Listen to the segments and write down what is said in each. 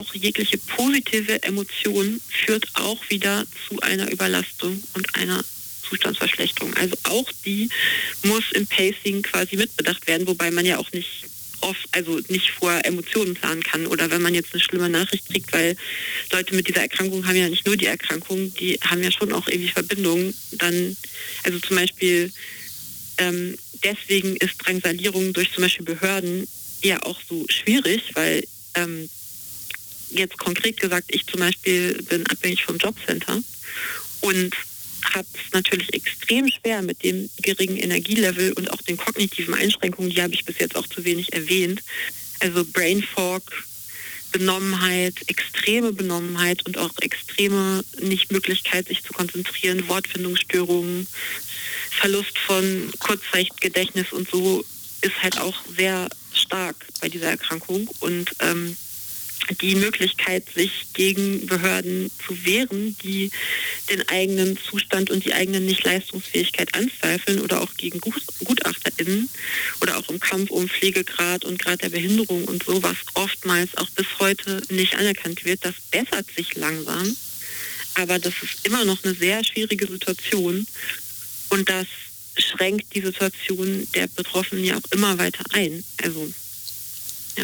auch jegliche positive Emotion führt auch wieder zu einer Überlastung und einer Zustandsverschlechterung. Also auch die muss im Pacing quasi mitbedacht werden, wobei man ja auch nicht vor Emotionen planen kann. Oder wenn man jetzt eine schlimme Nachricht kriegt, weil Leute mit dieser Erkrankung haben ja nicht nur die Erkrankung, die haben ja schon auch irgendwie Verbindungen. Dann, also zum Beispiel, deswegen ist Drangsalierung durch zum Beispiel Behörden ja auch so schwierig, weil jetzt konkret gesagt, ich zum Beispiel bin abhängig vom Jobcenter und habe es natürlich extrem schwer mit dem geringen Energielevel und auch den kognitiven Einschränkungen, die habe ich bis jetzt auch zu wenig erwähnt. Also Brain Fog, Benommenheit, extreme Benommenheit und auch extreme Nichtmöglichkeit, sich zu konzentrieren, Wortfindungsstörungen, Verlust von Kurzzeitgedächtnis und so ist halt auch sehr stark bei dieser Erkrankung. Und die Möglichkeit, sich gegen Behörden zu wehren, die den eigenen Zustand und die eigene Nichtleistungsfähigkeit anzweifeln oder auch gegen GutachterInnen oder auch im Kampf um Pflegegrad und Grad der Behinderung und so, was oftmals auch bis heute nicht anerkannt wird, das bessert sich langsam, aber das ist immer noch eine sehr schwierige Situation und das schränkt die Situation der Betroffenen ja auch immer weiter ein. Also, ja.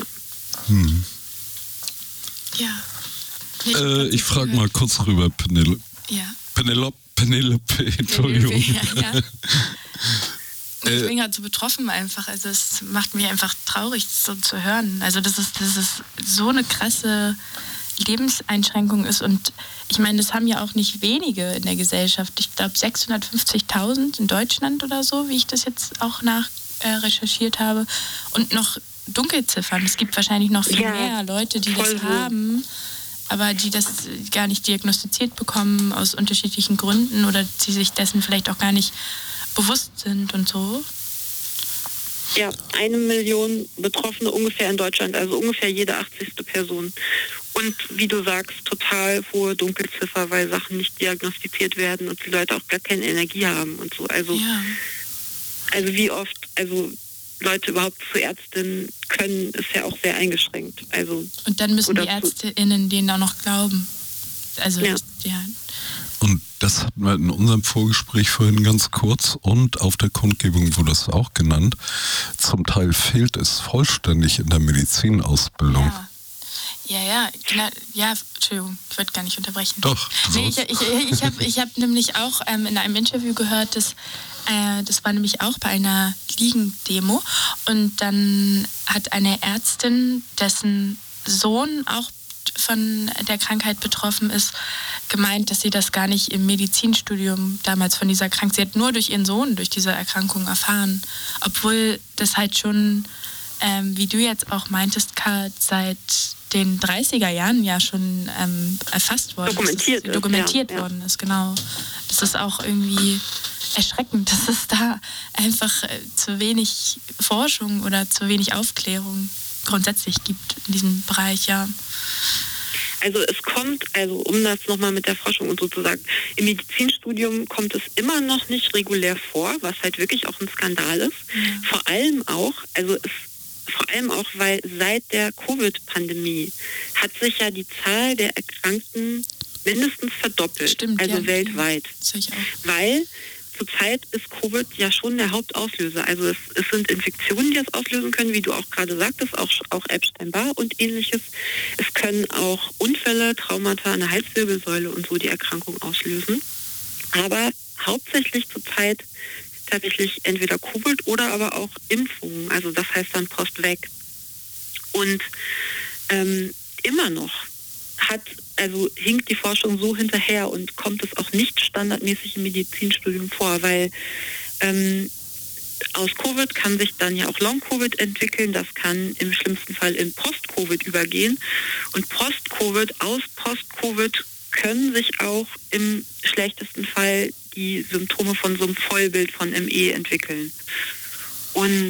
Ja. Ich frage mal kurz rüber, Penelope. Ja. Penelope, Entschuldigung. Ja. Ich bin gerade so betroffen einfach. Also es macht mich einfach traurig, so zu hören. Also dass es so eine krasse Lebenseinschränkung ist. Und ich meine, das haben ja auch nicht wenige in der Gesellschaft. Ich glaube 650.000 in Deutschland oder so, wie ich das jetzt auch recherchiert habe. Und noch Dunkelziffern. Es gibt wahrscheinlich noch viel mehr Leute, die das haben, aber die das gar nicht diagnostiziert bekommen aus unterschiedlichen Gründen oder die sich dessen vielleicht auch gar nicht bewusst sind und so. Ja, 1 Million Betroffene ungefähr in Deutschland, also ungefähr jede 80. Person. Und wie du sagst, total hohe Dunkelziffer, weil Sachen nicht diagnostiziert werden und die Leute auch gar keine Energie haben und so. Also wie oft, Leute überhaupt zu Ärztinnen können, ist ja auch sehr eingeschränkt. Und dann müssen die ÄrztInnen denen auch noch glauben. Also, ja. Und das hatten wir in unserem Vorgespräch vorhin ganz kurz und auf der Kundgebung wurde es auch genannt. Zum Teil fehlt es vollständig in der Medizinausbildung. Ja, Entschuldigung, ich wollte gar nicht unterbrechen. Doch. Nee, ich hab nämlich auch in einem Interview gehört, dass das war nämlich auch bei einer Liegen-Demo und dann hat eine Ärztin, dessen Sohn auch von der Krankheit betroffen ist, gemeint, dass sie das gar nicht im Medizinstudium damals von dieser Krankheit, sie hat nur durch ihren Sohn durch diese Erkrankung erfahren, obwohl das halt schon, wie du jetzt auch meintest, Karl, seit den 30er Jahren ja schon erfasst worden dokumentiert worden ist, genau. Das ist auch irgendwie erschreckend, dass es da einfach zu wenig Forschung oder zu wenig Aufklärung grundsätzlich gibt in diesem Bereich, ja. Also es kommt, um das nochmal mit der Forschung und so zu sagen, im Medizinstudium kommt es immer noch nicht regulär vor, was halt wirklich auch ein Skandal ist. Ja. Vor allem auch, weil seit der Covid-Pandemie hat sich ja die Zahl der Erkrankten mindestens verdoppelt. Stimmt, weltweit. Ja, ich auch. Weil zurzeit ist Covid ja schon der Hauptauslöser. Also es sind Infektionen, die das auslösen können, wie du auch gerade sagtest, auch Epstein-Barr und ähnliches. Es können auch Unfälle, Traumata an der Halswirbelsäule und so die Erkrankung auslösen. Aber hauptsächlich zurzeit tatsächlich entweder Covid oder aber auch Impfungen. Also das heißt dann Post-Vac. Und immer noch hinkt die Forschung so hinterher und kommt es auch nicht standardmäßig im Medizinstudium vor, weil aus Covid kann sich dann ja auch Long-Covid entwickeln, das kann im schlimmsten Fall in Post-Covid übergehen und aus Post-Covid können sich auch im schlechtesten Fall die Symptome von so einem Vollbild von ME entwickeln. Und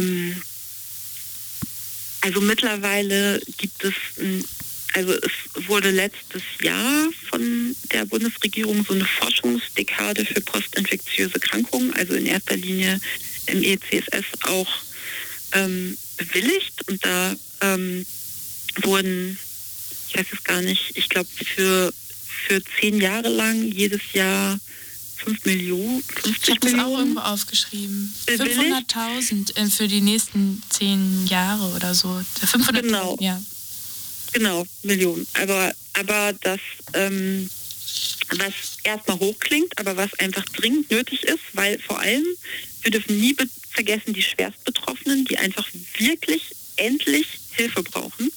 mittlerweile gibt es es wurde letztes Jahr von der Bundesregierung so eine Forschungsdekade für postinfektiöse Krankungen, also in erster Linie ME/CSS auch bewilligt und da wurden ich weiß es gar nicht, ich glaube für 10 Jahre lang jedes Jahr 5 Millionen, 50 ich habe das Millionen. auch irgendwo aufgeschrieben. Billig? 500.000 für die nächsten 10 Jahre oder so. 500.000, Genau. ja. Genau, Millionen. Aber das, was erstmal hoch klingt, aber was einfach dringend nötig ist, weil vor allem, wir dürfen nie vergessen, die Schwerstbetroffenen, die einfach wirklich endlich Hilfe brauchen.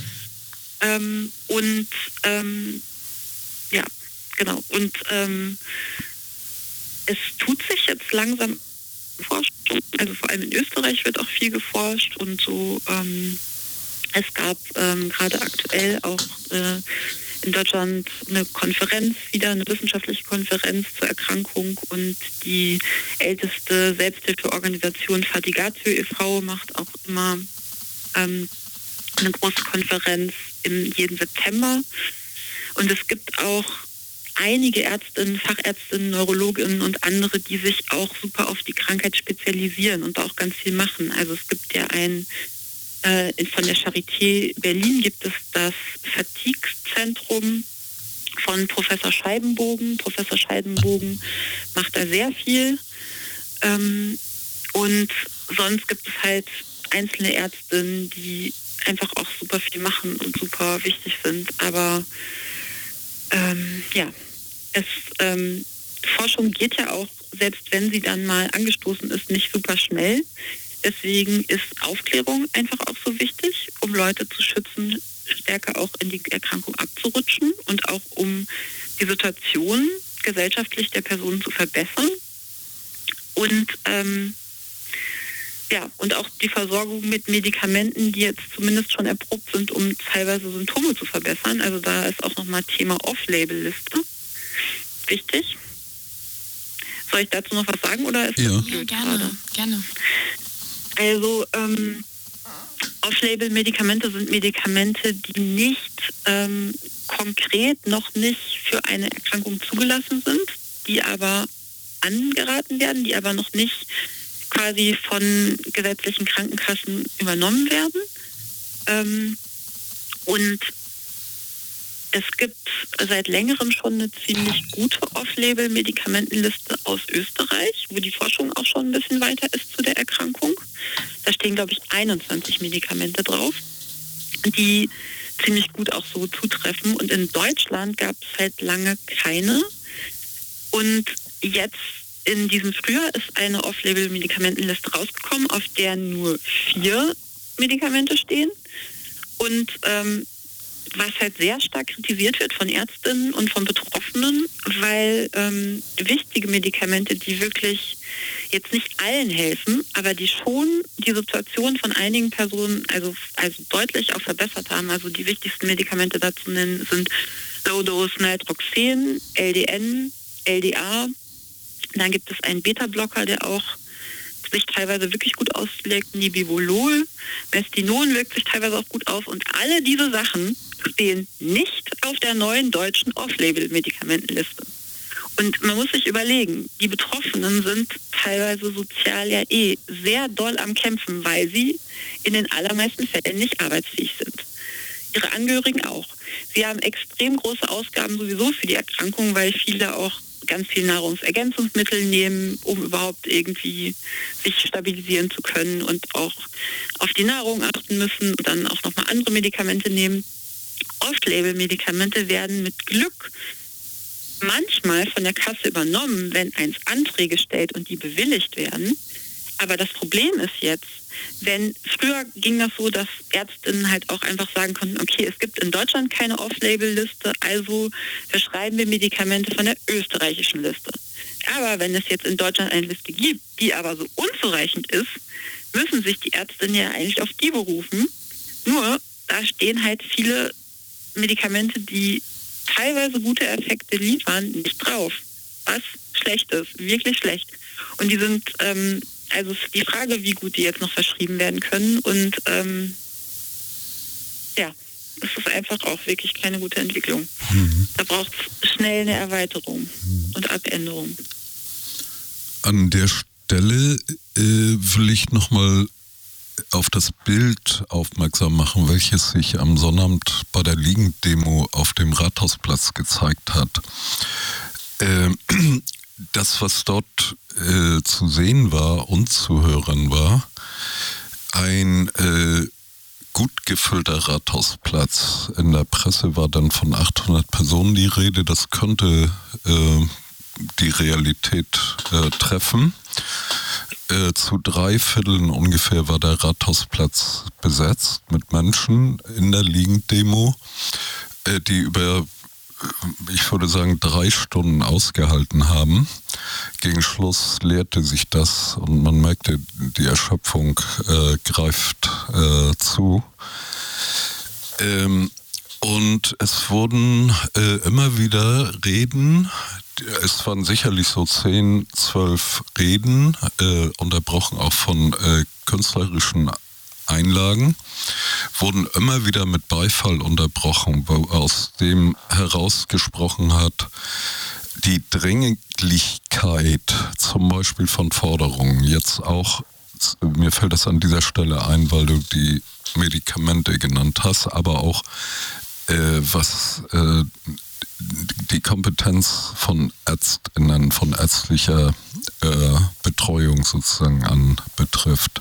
Ja, genau. Und es tut sich jetzt langsam Forschung, also vor allem in Österreich wird auch viel geforscht und so. Es gab gerade aktuell auch in Deutschland eine Konferenz, wieder eine wissenschaftliche Konferenz zur Erkrankung, und die älteste Selbsthilfeorganisation Fatigatio e.V. macht auch immer eine große Konferenz jeden September. Und es gibt auch einige Ärztinnen, Fachärztinnen, Neurologinnen und andere, die sich auch super auf die Krankheit spezialisieren und auch ganz viel machen. Also es gibt ja von der Charité Berlin gibt es das Fatigue-Zentrum von Professor Scheibenbogen. Professor Scheibenbogen macht da sehr viel. Und sonst gibt es halt einzelne Ärztinnen, die einfach auch super viel machen und super wichtig sind. Aber Forschung geht ja auch, selbst wenn sie dann mal angestoßen ist, nicht super schnell. Deswegen ist Aufklärung einfach auch so wichtig, um Leute zu schützen, stärker auch in die Erkrankung abzurutschen und auch um die Situation gesellschaftlich der Personen zu verbessern. Und und auch die Versorgung mit Medikamenten, die jetzt zumindest schon erprobt sind, um teilweise Symptome zu verbessern. Also da ist auch nochmal Thema Off-Label-Liste wichtig. Soll ich dazu noch was sagen oder ist das blöd gerade? Gerne. Also Off-Label-Medikamente sind Medikamente, die nicht konkret noch nicht für eine Erkrankung zugelassen sind, die aber angeraten werden, die aber noch nicht quasi von gesetzlichen Krankenkassen übernommen werden. Und es gibt seit längerem schon eine ziemlich gute Off-Label-Medikamentenliste aus Österreich, wo die Forschung auch schon ein bisschen weiter ist zu der Erkrankung. Da stehen, glaube ich, 21 Medikamente drauf, die ziemlich gut auch so zutreffen. Und in Deutschland gab es halt lange keine. Und jetzt in diesem Frühjahr ist eine Off-Label-Medikamentenliste rausgekommen, auf der nur 4 Medikamente stehen. Und was halt sehr stark kritisiert wird von Ärztinnen und von Betroffenen, weil wichtige Medikamente, die wirklich jetzt nicht allen helfen, aber die schon die Situation von einigen Personen also deutlich auch verbessert haben. Also die wichtigsten Medikamente dazu nennen sind Low-Dose Naltrexon, LDN, LDA. Dann gibt es einen Beta-Blocker, der auch sich teilweise wirklich gut auslegt, Nibivolol, Mestinon wirkt sich teilweise auch gut aus, und alle diese Sachen stehen nicht auf der neuen deutschen Off-Label-Medikamentenliste. Und man muss sich überlegen, die Betroffenen sind teilweise sozial ja sehr doll am Kämpfen, weil sie in den allermeisten Fällen nicht arbeitsfähig sind. Ihre Angehörigen auch. Sie haben extrem große Ausgaben sowieso für die Erkrankung, weil viele auch ganz viel Nahrungsergänzungsmittel nehmen, um überhaupt irgendwie sich stabilisieren zu können und auch auf die Nahrung achten müssen und dann auch nochmal andere Medikamente nehmen. Off-Label-Medikamente werden mit Glück manchmal von der Kasse übernommen, wenn eins Anträge stellt und die bewilligt werden. Aber das Problem ist jetzt, früher ging das so, dass Ärztinnen halt auch einfach sagen konnten, okay, es gibt in Deutschland keine Off-Label-Liste, also verschreiben wir Medikamente von der österreichischen Liste. Aber wenn es jetzt in Deutschland eine Liste gibt, die aber so unzureichend ist, müssen sich die Ärztinnen ja eigentlich auf die berufen. Nur, da stehen halt viele Medikamente, die teilweise gute Effekte liefern, nicht drauf. Was schlecht ist, wirklich schlecht. Und die sind also es ist die Frage, wie gut die jetzt noch verschrieben werden können. Und es ist einfach auch wirklich keine gute Entwicklung. Da braucht es schnell eine Erweiterung und Abänderung. An der Stelle will ich nochmal auf das Bild aufmerksam machen, welches sich am Sonnabend bei der Liegenddemo auf dem Rathausplatz gezeigt hat. Das, was dort zu sehen war und zu hören war, ein gut gefüllter Rathausplatz. In der Presse war dann von 800 Personen die Rede. Das könnte die Realität treffen. Zu 3/4 ungefähr war der Rathausplatz besetzt mit Menschen in der Liegenddemo, die über, ich würde sagen, 3 Stunden ausgehalten haben. Gegen Schluss leerte sich das und man merkte, die Erschöpfung greift zu. Und es wurden immer wieder Reden, es waren sicherlich so 10, 12 Reden, unterbrochen auch von künstlerischen Einlagen, wurden immer wieder mit Beifall unterbrochen, aus dem herausgesprochen hat, die Dringlichkeit zum Beispiel von Forderungen, jetzt auch, mir fällt das an dieser Stelle ein, weil du die Medikamente genannt hast, aber auch was die Kompetenz von ÄrztInnen, von ärztlicher Betreuung sozusagen anbetrifft.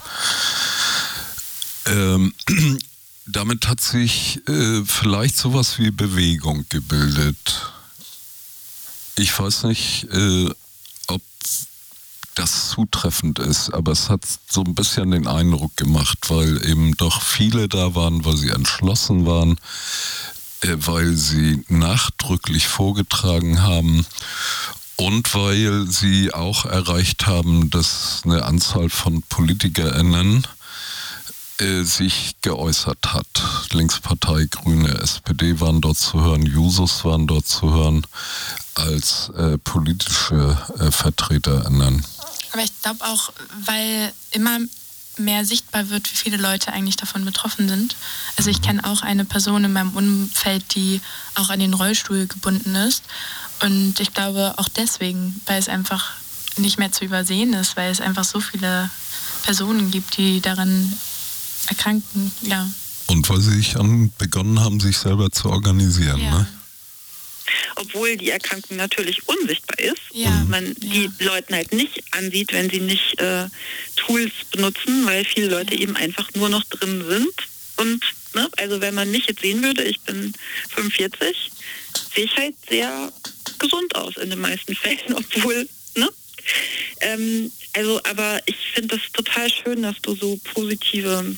Damit hat sich vielleicht sowas wie Bewegung gebildet. Ich weiß nicht, ob das zutreffend ist, aber es hat so ein bisschen den Eindruck gemacht, weil eben doch viele da waren, weil sie entschlossen waren, weil sie nachdrücklich vorgetragen haben und weil sie auch erreicht haben, dass eine Anzahl von PolitikerInnen sich geäußert hat. Linkspartei, Grüne, SPD waren dort zu hören, Jusos waren dort zu hören als politische VertreterInnen. Aber ich glaube auch, weil immer mehr sichtbar wird, wie viele Leute eigentlich davon betroffen sind. Also ich kenne auch eine Person in meinem Umfeld, die auch an den Rollstuhl gebunden ist. Und ich glaube auch deswegen, weil es einfach nicht mehr zu übersehen ist, weil es einfach so viele Personen gibt, die daran erkranken, ja. Und weil sie sich begonnen haben, sich selber zu organisieren, ja. Ne? Obwohl die Erkrankung natürlich unsichtbar ist ja. und man die Leuten halt nicht ansieht, wenn sie nicht Tools benutzen, weil viele Leute eben einfach nur noch drin sind. Und ne, also wenn man mich jetzt sehen würde, ich bin 45, sehe ich halt sehr gesund aus in den meisten Fällen, obwohl, ne? Aber ich finde das total schön, dass du so positive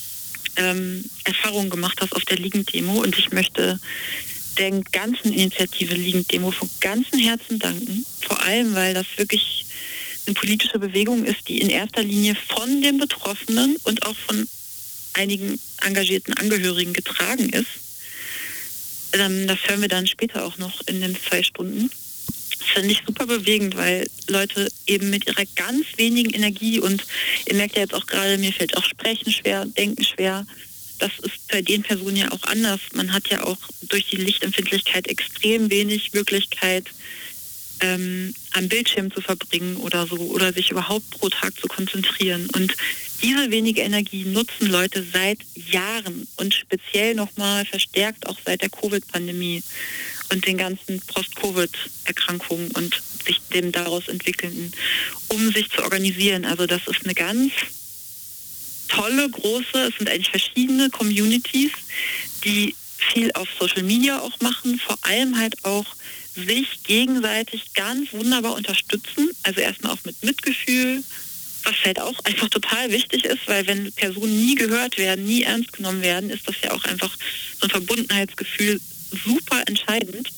Erfahrungen gemacht hast auf der Liegenddemo und ich möchte der ganzen Initiative Liegenddemo von ganzem Herzen danken. Vor allem, weil das wirklich eine politische Bewegung ist, die in erster Linie von den Betroffenen und auch von einigen engagierten Angehörigen getragen ist. Das hören wir dann später auch noch in den 2 Stunden. Das finde ich super bewegend, weil Leute eben mit ihrer ganz wenigen Energie und ihr merkt ja jetzt auch gerade, mir fällt auch Sprechen schwer, Denken schwer. Das ist bei den Personen ja auch anders. Man hat ja auch durch die Lichtempfindlichkeit extrem wenig Möglichkeit, am Bildschirm zu verbringen oder so oder sich überhaupt pro Tag zu konzentrieren. Und diese wenige Energie nutzen Leute seit Jahren und speziell nochmal verstärkt auch seit der Covid-Pandemie und den ganzen Post-Covid-Erkrankungen und sich dem daraus entwickelnden, um sich zu organisieren. Also das ist eine ganz tolle, große, es sind eigentlich verschiedene Communities, die viel auf Social Media auch machen, vor allem halt auch sich gegenseitig ganz wunderbar unterstützen, also erstmal auch mit Mitgefühl, was halt auch einfach total wichtig ist, weil wenn Personen nie gehört werden, nie ernst genommen werden, ist das ja auch einfach so ein Verbundenheitsgefühl super entscheidend.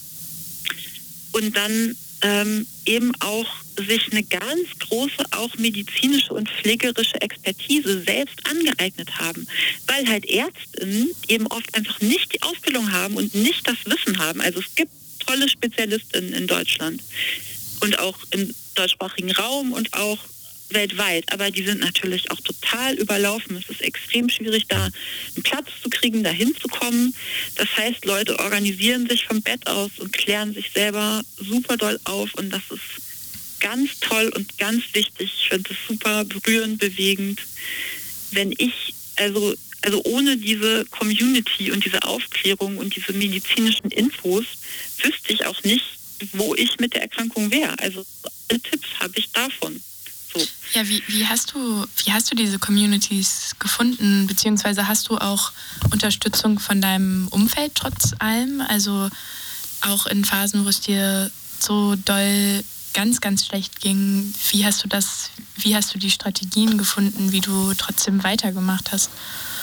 Und dann eben auch sich eine ganz große, auch medizinische und pflegerische Expertise selbst angeeignet haben, weil halt ÄrztInnen eben oft einfach nicht die Ausbildung haben und nicht das Wissen haben. Also es gibt tolle SpezialistInnen in Deutschland und auch im deutschsprachigen Raum und auch weltweit, aber die sind natürlich auch total überlaufen. Es ist extrem schwierig, da einen Platz zu kriegen, da hinzukommen. Das heißt, Leute organisieren sich vom Bett aus und klären sich selber super doll auf und das ist ganz toll und ganz wichtig. Ich finde es super berührend, bewegend. wenn ich, also ohne diese Community und diese Aufklärung und diese medizinischen Infos, wüsste ich auch nicht, wo ich mit der Erkrankung wäre. Also alle Tipps habe ich davon. So. Ja, wie hast du diese Communities gefunden, beziehungsweise hast du auch Unterstützung von deinem Umfeld trotz allem? Also auch in Phasen, wo es dir so doll ganz, ganz schlecht ging, wie hast du die Strategien gefunden, wie du trotzdem weitergemacht hast?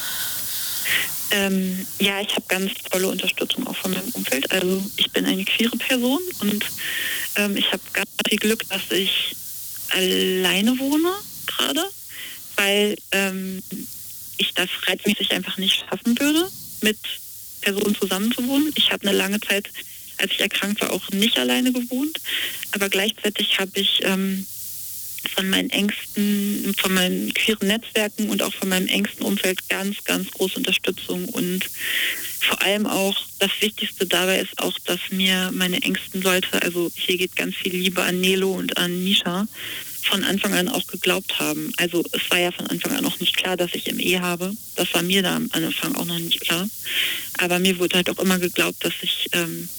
Ja, ich habe ganz tolle Unterstützung auch von meinem Umfeld. Also ich bin eine queere Person und ich habe ganz viel Glück, dass ich alleine wohne gerade, weil ich das reizmäßig einfach nicht schaffen würde, mit Personen zusammenzuwohnen. Ich habe eine lange Zeit, als ich erkrankt war, auch nicht alleine gewohnt, aber gleichzeitig habe ich von meinen queeren Netzwerken und auch von meinem engsten Umfeld ganz, ganz große Unterstützung. Und vor allem auch das Wichtigste dabei ist auch, dass mir meine engsten Leute, also hier geht ganz viel Liebe an Nelo und an Misha, von Anfang an auch geglaubt haben. Also es war ja von Anfang an auch nicht klar, dass ich ME habe. Das war mir da am Anfang auch noch nicht klar. Aber mir wurde halt auch immer geglaubt, dass ich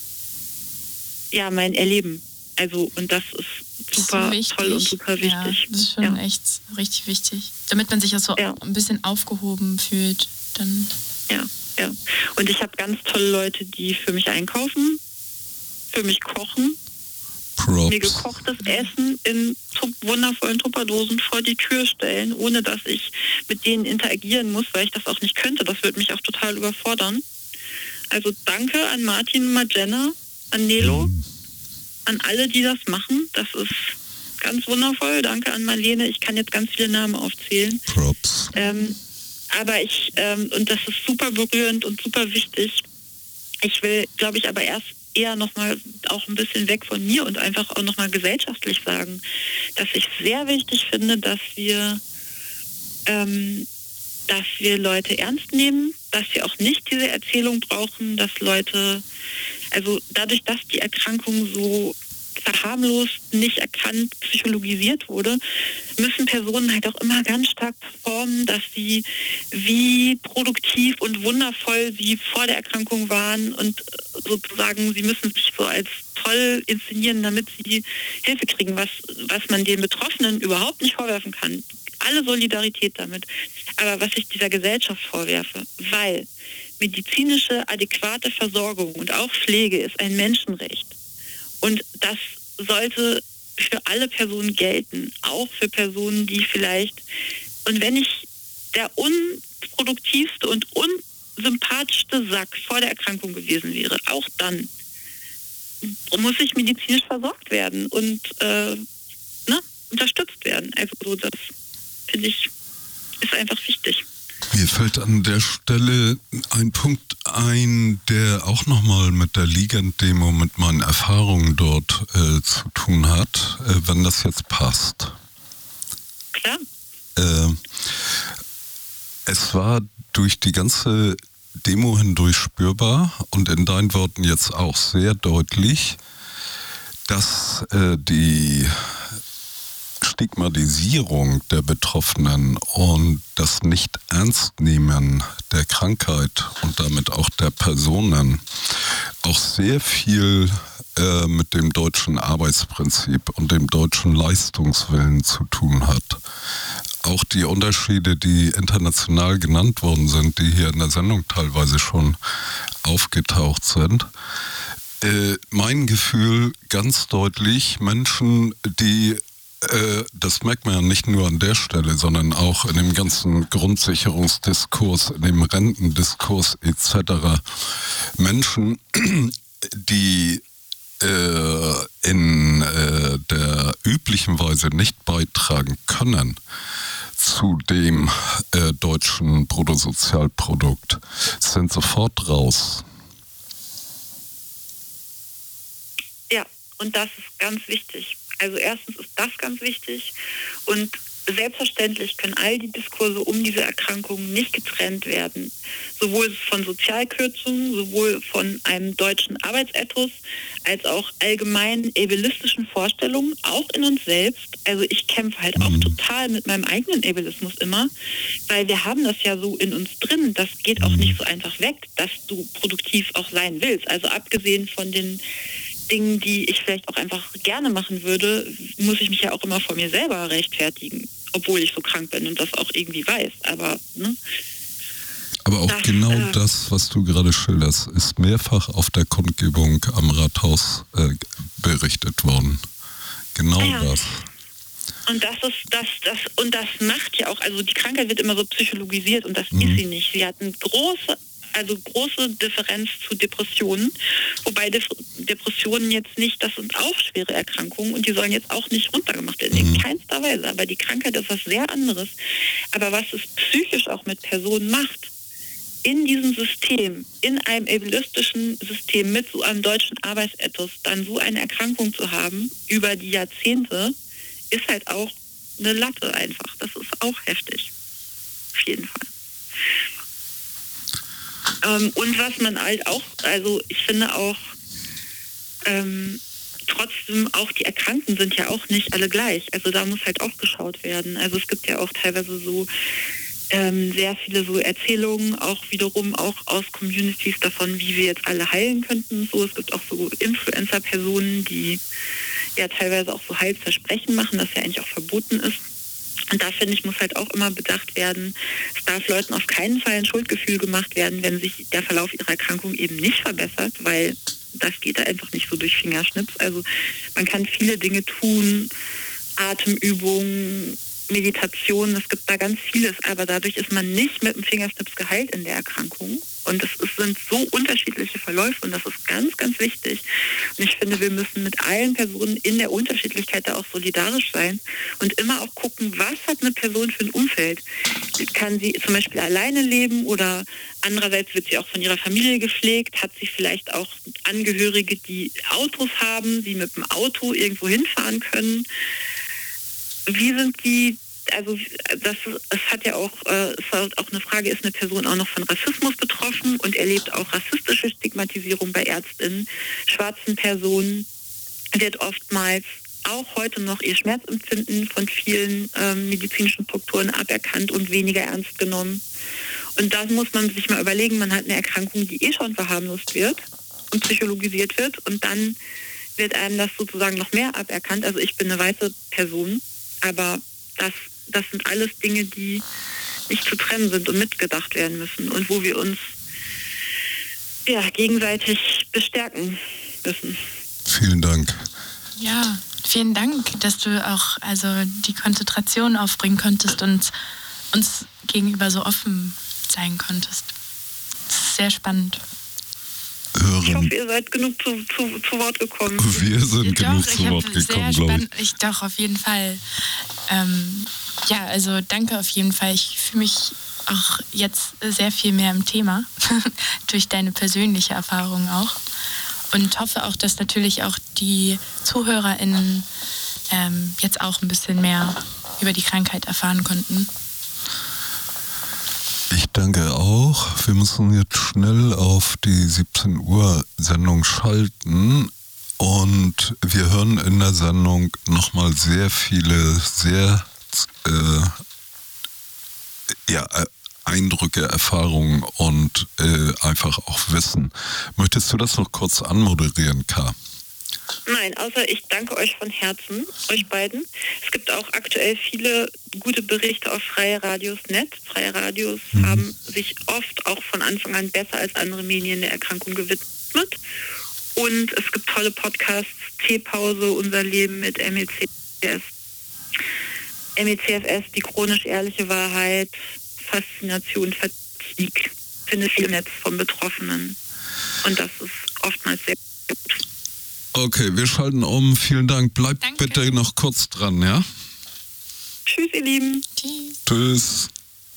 mein Erleben. Also, und das ist super toll und super wichtig. Ja, das ist schon echt richtig wichtig. Damit man sich auch so ein bisschen aufgehoben fühlt. Dann. Ja. Und ich habe ganz tolle Leute, die für mich einkaufen, für mich kochen, Props. Mir gekochtes Essen in wundervollen Tupperdosen vor die Tür stellen, ohne dass ich mit denen interagieren muss, weil ich das auch nicht könnte. Das würde mich auch total überfordern. Also danke an Martin und Margenna, an Nelo, an alle, die das machen. Das ist ganz wundervoll. Danke an Marlene. Ich kann jetzt ganz viele Namen aufzählen. Props. Aber und das ist super berührend und super wichtig. Ich will, glaube ich, aber eher nochmal auch ein bisschen weg von mir und einfach auch nochmal gesellschaftlich sagen, dass ich sehr wichtig finde, dass wir Leute ernst nehmen, dass wir auch nicht diese Erzählung brauchen, dass Leute, also dadurch, dass die Erkrankung so verharmlost, nicht erkannt, psychologisiert wurde, müssen Personen halt auch immer ganz stark performen, dass sie wie produktiv und wundervoll sie vor der Erkrankung waren und sozusagen, sie müssen sich so als toll inszenieren, damit sie Hilfe kriegen, was man den Betroffenen überhaupt nicht vorwerfen kann. Alle Solidarität damit. Aber was ich dieser Gesellschaft vorwerfe, weil medizinische adäquate Versorgung und auch Pflege ist ein Menschenrecht. Und das sollte für alle Personen gelten, auch für Personen, die vielleicht, und wenn ich der unproduktivste und unsympathischste Sack vor der Erkrankung gewesen wäre, auch dann muss ich medizinisch versorgt werden und unterstützt werden. Also so, das finde ich, ist einfach wichtig. Mir fällt an der Stelle ein Punkt ein, der auch nochmal mit der Ligand-Demo, mit meinen Erfahrungen dort zu tun hat, wenn das jetzt passt. Klar. Es war durch die ganze Demo hindurch spürbar und in deinen Worten jetzt auch sehr deutlich, dass die Stigmatisierung der Betroffenen und das Nicht-Ernst-Nehmen der Krankheit und damit auch der Personen auch sehr viel mit dem deutschen Arbeitsprinzip und dem deutschen Leistungswillen zu tun hat. Auch die Unterschiede, die international genannt worden sind, die hier in der Sendung teilweise schon aufgetaucht sind. Mein Gefühl ganz deutlich, Menschen, die das merkt man ja nicht nur an der Stelle, sondern auch in dem ganzen Grundsicherungsdiskurs, in dem Rentendiskurs etc. Menschen, die in der üblichen Weise nicht beitragen können zu dem deutschen Bruttosozialprodukt, sind sofort raus. Ja, und das ist ganz wichtig. Also erstens ist das ganz wichtig und selbstverständlich können all die Diskurse um diese Erkrankung nicht getrennt werden sowohl von Sozialkürzungen, sowohl von einem deutschen Arbeitsethos, als auch allgemein ableistischen Vorstellungen, auch in uns selbst. Also ich kämpfe halt auch total mit meinem eigenen Ableismus immer, weil wir haben das ja so in uns drin. Das geht auch nicht so einfach weg, dass du produktiv auch sein willst. Also abgesehen von den Dingen, die ich vielleicht auch einfach gerne machen würde, muss ich mich ja auch immer vor mir selber rechtfertigen, obwohl ich so krank bin und das auch irgendwie weiß. Aber auch das, was du gerade schilderst, ist mehrfach auf der Kundgebung am Rathaus berichtet worden. Genau das. Und das macht ja auch, also die Krankheit wird immer so psychologisiert und das ist sie nicht. Sie hat eine große Differenz zu Depressionen, wobei Depressionen jetzt nicht, das sind auch schwere Erkrankungen und die sollen jetzt auch nicht runtergemacht werden, in keinster Weise, aber die Krankheit ist was sehr anderes. Aber was es psychisch auch mit Personen macht, in diesem System, in einem ableistischen System mit so einem deutschen Arbeitsethos, dann so eine Erkrankung zu haben, über die Jahrzehnte, ist halt auch eine Latte einfach. Das ist auch heftig. Auf jeden Fall. Und was man halt auch, also ich finde auch, trotzdem auch die Erkrankten sind ja auch nicht alle gleich. Also da muss halt auch geschaut werden. Also es gibt ja auch teilweise so sehr viele so Erzählungen, auch wiederum auch aus Communities davon, wie wir jetzt alle heilen könnten. So, es gibt auch so Influencer-Personen, die ja teilweise auch so Heilsversprechen machen, das ja eigentlich auch verboten ist. Und da, finde ich, muss halt auch immer bedacht werden, es darf Leuten auf keinen Fall ein Schuldgefühl gemacht werden, wenn sich der Verlauf ihrer Erkrankung eben nicht verbessert, weil das geht da einfach nicht so durch Fingerschnips. Also man kann viele Dinge tun, Atemübungen, Meditation, es gibt da ganz vieles, aber dadurch ist man nicht mit dem Fingerschnips geheilt in der Erkrankung. Und es sind so unterschiedliche Verläufe und das ist ganz, ganz wichtig. Und ich finde, wir müssen mit allen Personen in der Unterschiedlichkeit da auch solidarisch sein und immer auch gucken, was hat eine Person für ein Umfeld. Kann sie zum Beispiel alleine leben oder andererseits wird sie auch von ihrer Familie gepflegt, hat sie vielleicht auch Angehörige, die Autos haben, die mit dem Auto irgendwo hinfahren können. Wie sind die, also es hat ja auch, es war auch eine Frage, ist eine Person auch noch von Rassismus betroffen und erlebt auch rassistische Stigmatisierung bei ÄrztInnen. Schwarzen Personen wird oftmals auch heute noch ihr Schmerzempfinden von vielen medizinischen Strukturen aberkannt und weniger ernst genommen. Und da muss man sich mal überlegen, man hat eine Erkrankung, die schon verharmlost wird und psychologisiert wird und dann wird einem das sozusagen noch mehr aberkannt. Also ich bin eine weiße Person, aber das sind alles Dinge, die nicht zu trennen sind und mitgedacht werden müssen und wo wir uns gegenseitig bestärken müssen. Vielen Dank. Ja, vielen Dank, dass du auch die Konzentration aufbringen konntest und uns gegenüber so offen sein konntest. Das ist sehr spannend. Ich hoffe, ihr seid genug zu Wort gekommen. Wir sind genug zu Wort gekommen, glaube ich. Doch, auf jeden Fall. Also danke auf jeden Fall. Ich fühle mich auch jetzt sehr viel mehr im Thema, durch deine persönliche Erfahrung auch. Und hoffe auch, dass natürlich auch die ZuhörerInnen jetzt auch ein bisschen mehr über die Krankheit erfahren konnten. Ich danke auch. Wir müssen jetzt schnell auf die 17 Uhr Sendung schalten und wir hören in der Sendung nochmal sehr viele, sehr Eindrücke, Erfahrungen und einfach auch Wissen. Möchtest du das noch kurz anmoderieren, K.? Nein, außer ich danke euch von Herzen, euch beiden. Es gibt auch aktuell viele gute Berichte auf Freie Radios.net. Freie Radios haben sich oft auch von Anfang an besser als andere Medien der Erkrankung gewidmet. Und es gibt tolle Podcasts, Teepause, Unser Leben mit MECFS, die chronisch ehrliche Wahrheit, Faszination, Fatigue. Ich finde viel im Netz von Betroffenen. Und das ist oftmals sehr gut. Okay, wir schalten um. Vielen Dank. Bleibt bitte noch kurz dran, ja? Tschüss, ihr Lieben. Tschüss.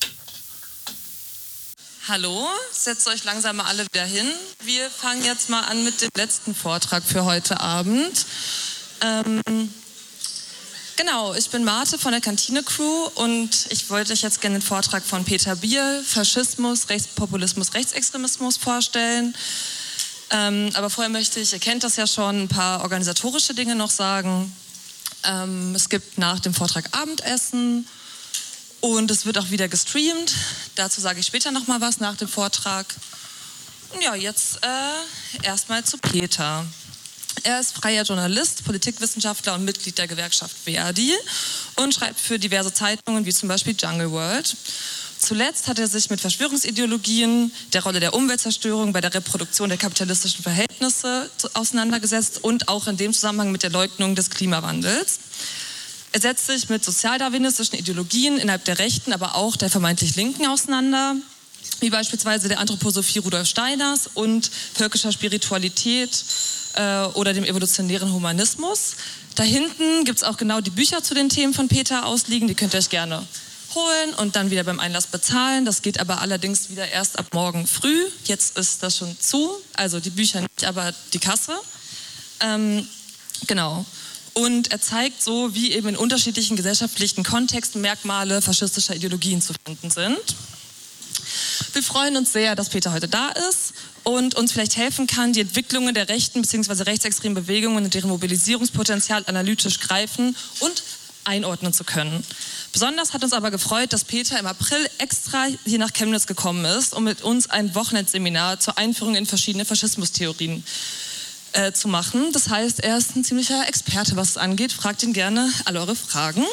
Hallo, setzt euch langsam mal alle wieder hin. Wir fangen jetzt mal an mit dem letzten Vortrag für heute Abend. Genau, ich bin Marte von der Kantine-Crew und ich wollte euch jetzt gerne den Vortrag von Peter Biel, Faschismus, Rechtspopulismus, Rechtsextremismus vorstellen. Aber vorher möchte ich, ihr kennt das ja schon, ein paar organisatorische Dinge noch sagen. Es gibt nach dem Vortrag Abendessen und es wird auch wieder gestreamt. Dazu sage ich später nochmal was nach dem Vortrag. Ja, jetzt erstmal zu Peter. Er ist freier Journalist, Politikwissenschaftler und Mitglied der Gewerkschaft ver.di und schreibt für diverse Zeitungen wie zum Beispiel Jungle World. Zuletzt hat er sich mit Verschwörungsideologien, der Rolle der Umweltzerstörung bei der Reproduktion der kapitalistischen Verhältnisse auseinandergesetzt und auch in dem Zusammenhang mit der Leugnung des Klimawandels. Er setzt sich mit sozialdarwinistischen Ideologien innerhalb der Rechten, aber auch der vermeintlich Linken auseinander, wie beispielsweise der Anthroposophie Rudolf Steiners und völkischer Spiritualität oder dem evolutionären Humanismus. Da hinten gibt es auch genau die Bücher zu den Themen von Peter ausliegen, die könnt ihr euch gerne holen und dann wieder beim Einlass bezahlen. Das geht aber allerdings wieder erst ab morgen früh. Jetzt ist das schon zu, also die Bücher nicht, aber die Kasse. Genau. Und er zeigt so, wie eben in unterschiedlichen gesellschaftlichen Kontexten Merkmale faschistischer Ideologien zu finden sind. Wir freuen uns sehr, dass Peter heute da ist und uns vielleicht helfen kann, die Entwicklungen der rechten bzw. rechtsextremen Bewegungen und deren Mobilisierungspotenzial analytisch greifen und einordnen zu können. Besonders hat uns aber gefreut, dass Peter im April extra hier nach Chemnitz gekommen ist, um mit uns ein Wochenendseminar zur Einführung in verschiedene Faschismustheorien zu machen. Das heißt, er ist ein ziemlicher Experte, was es angeht. Fragt ihn gerne alle eure Fragen.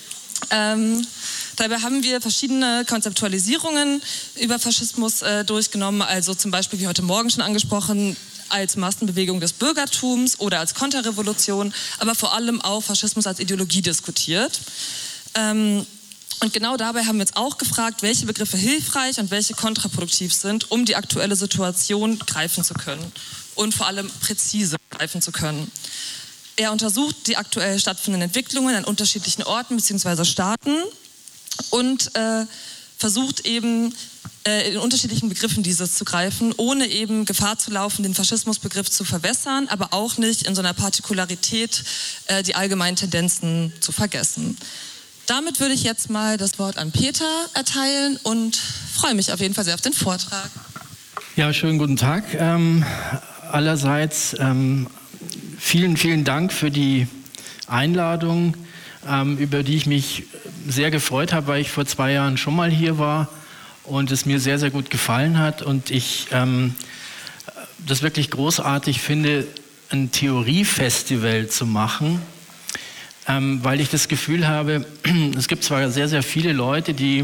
Dabei haben wir verschiedene Konzeptualisierungen über Faschismus durchgenommen, also zum Beispiel, wie heute Morgen schon angesprochen, als Massenbewegung des Bürgertums oder als Konterrevolution, aber vor allem auch Faschismus als Ideologie diskutiert. Und genau dabei haben wir uns auch gefragt, welche Begriffe hilfreich und welche kontraproduktiv sind, um die aktuelle Situation greifen zu können und vor allem präzise greifen zu können. Er untersucht die aktuell stattfindenden Entwicklungen an unterschiedlichen Orten bzw. Staaten und versucht eben in unterschiedlichen Begriffen dieses zu greifen, ohne eben Gefahr zu laufen, den Faschismusbegriff zu verwässern, aber auch nicht in so einer Partikularität die allgemeinen Tendenzen zu vergessen. Damit würde ich jetzt mal das Wort an Peter erteilen und freue mich auf jeden Fall sehr auf den Vortrag. Ja, schönen guten Tag allerseits. Vielen, vielen Dank für die Einladung, über die ich mich sehr gefreut habe, weil ich vor 2 Jahren schon mal hier war und es mir sehr, sehr gut gefallen hat und ich das wirklich großartig finde, ein Theoriefestival zu machen, weil ich das Gefühl habe, es gibt zwar sehr, sehr viele Leute, die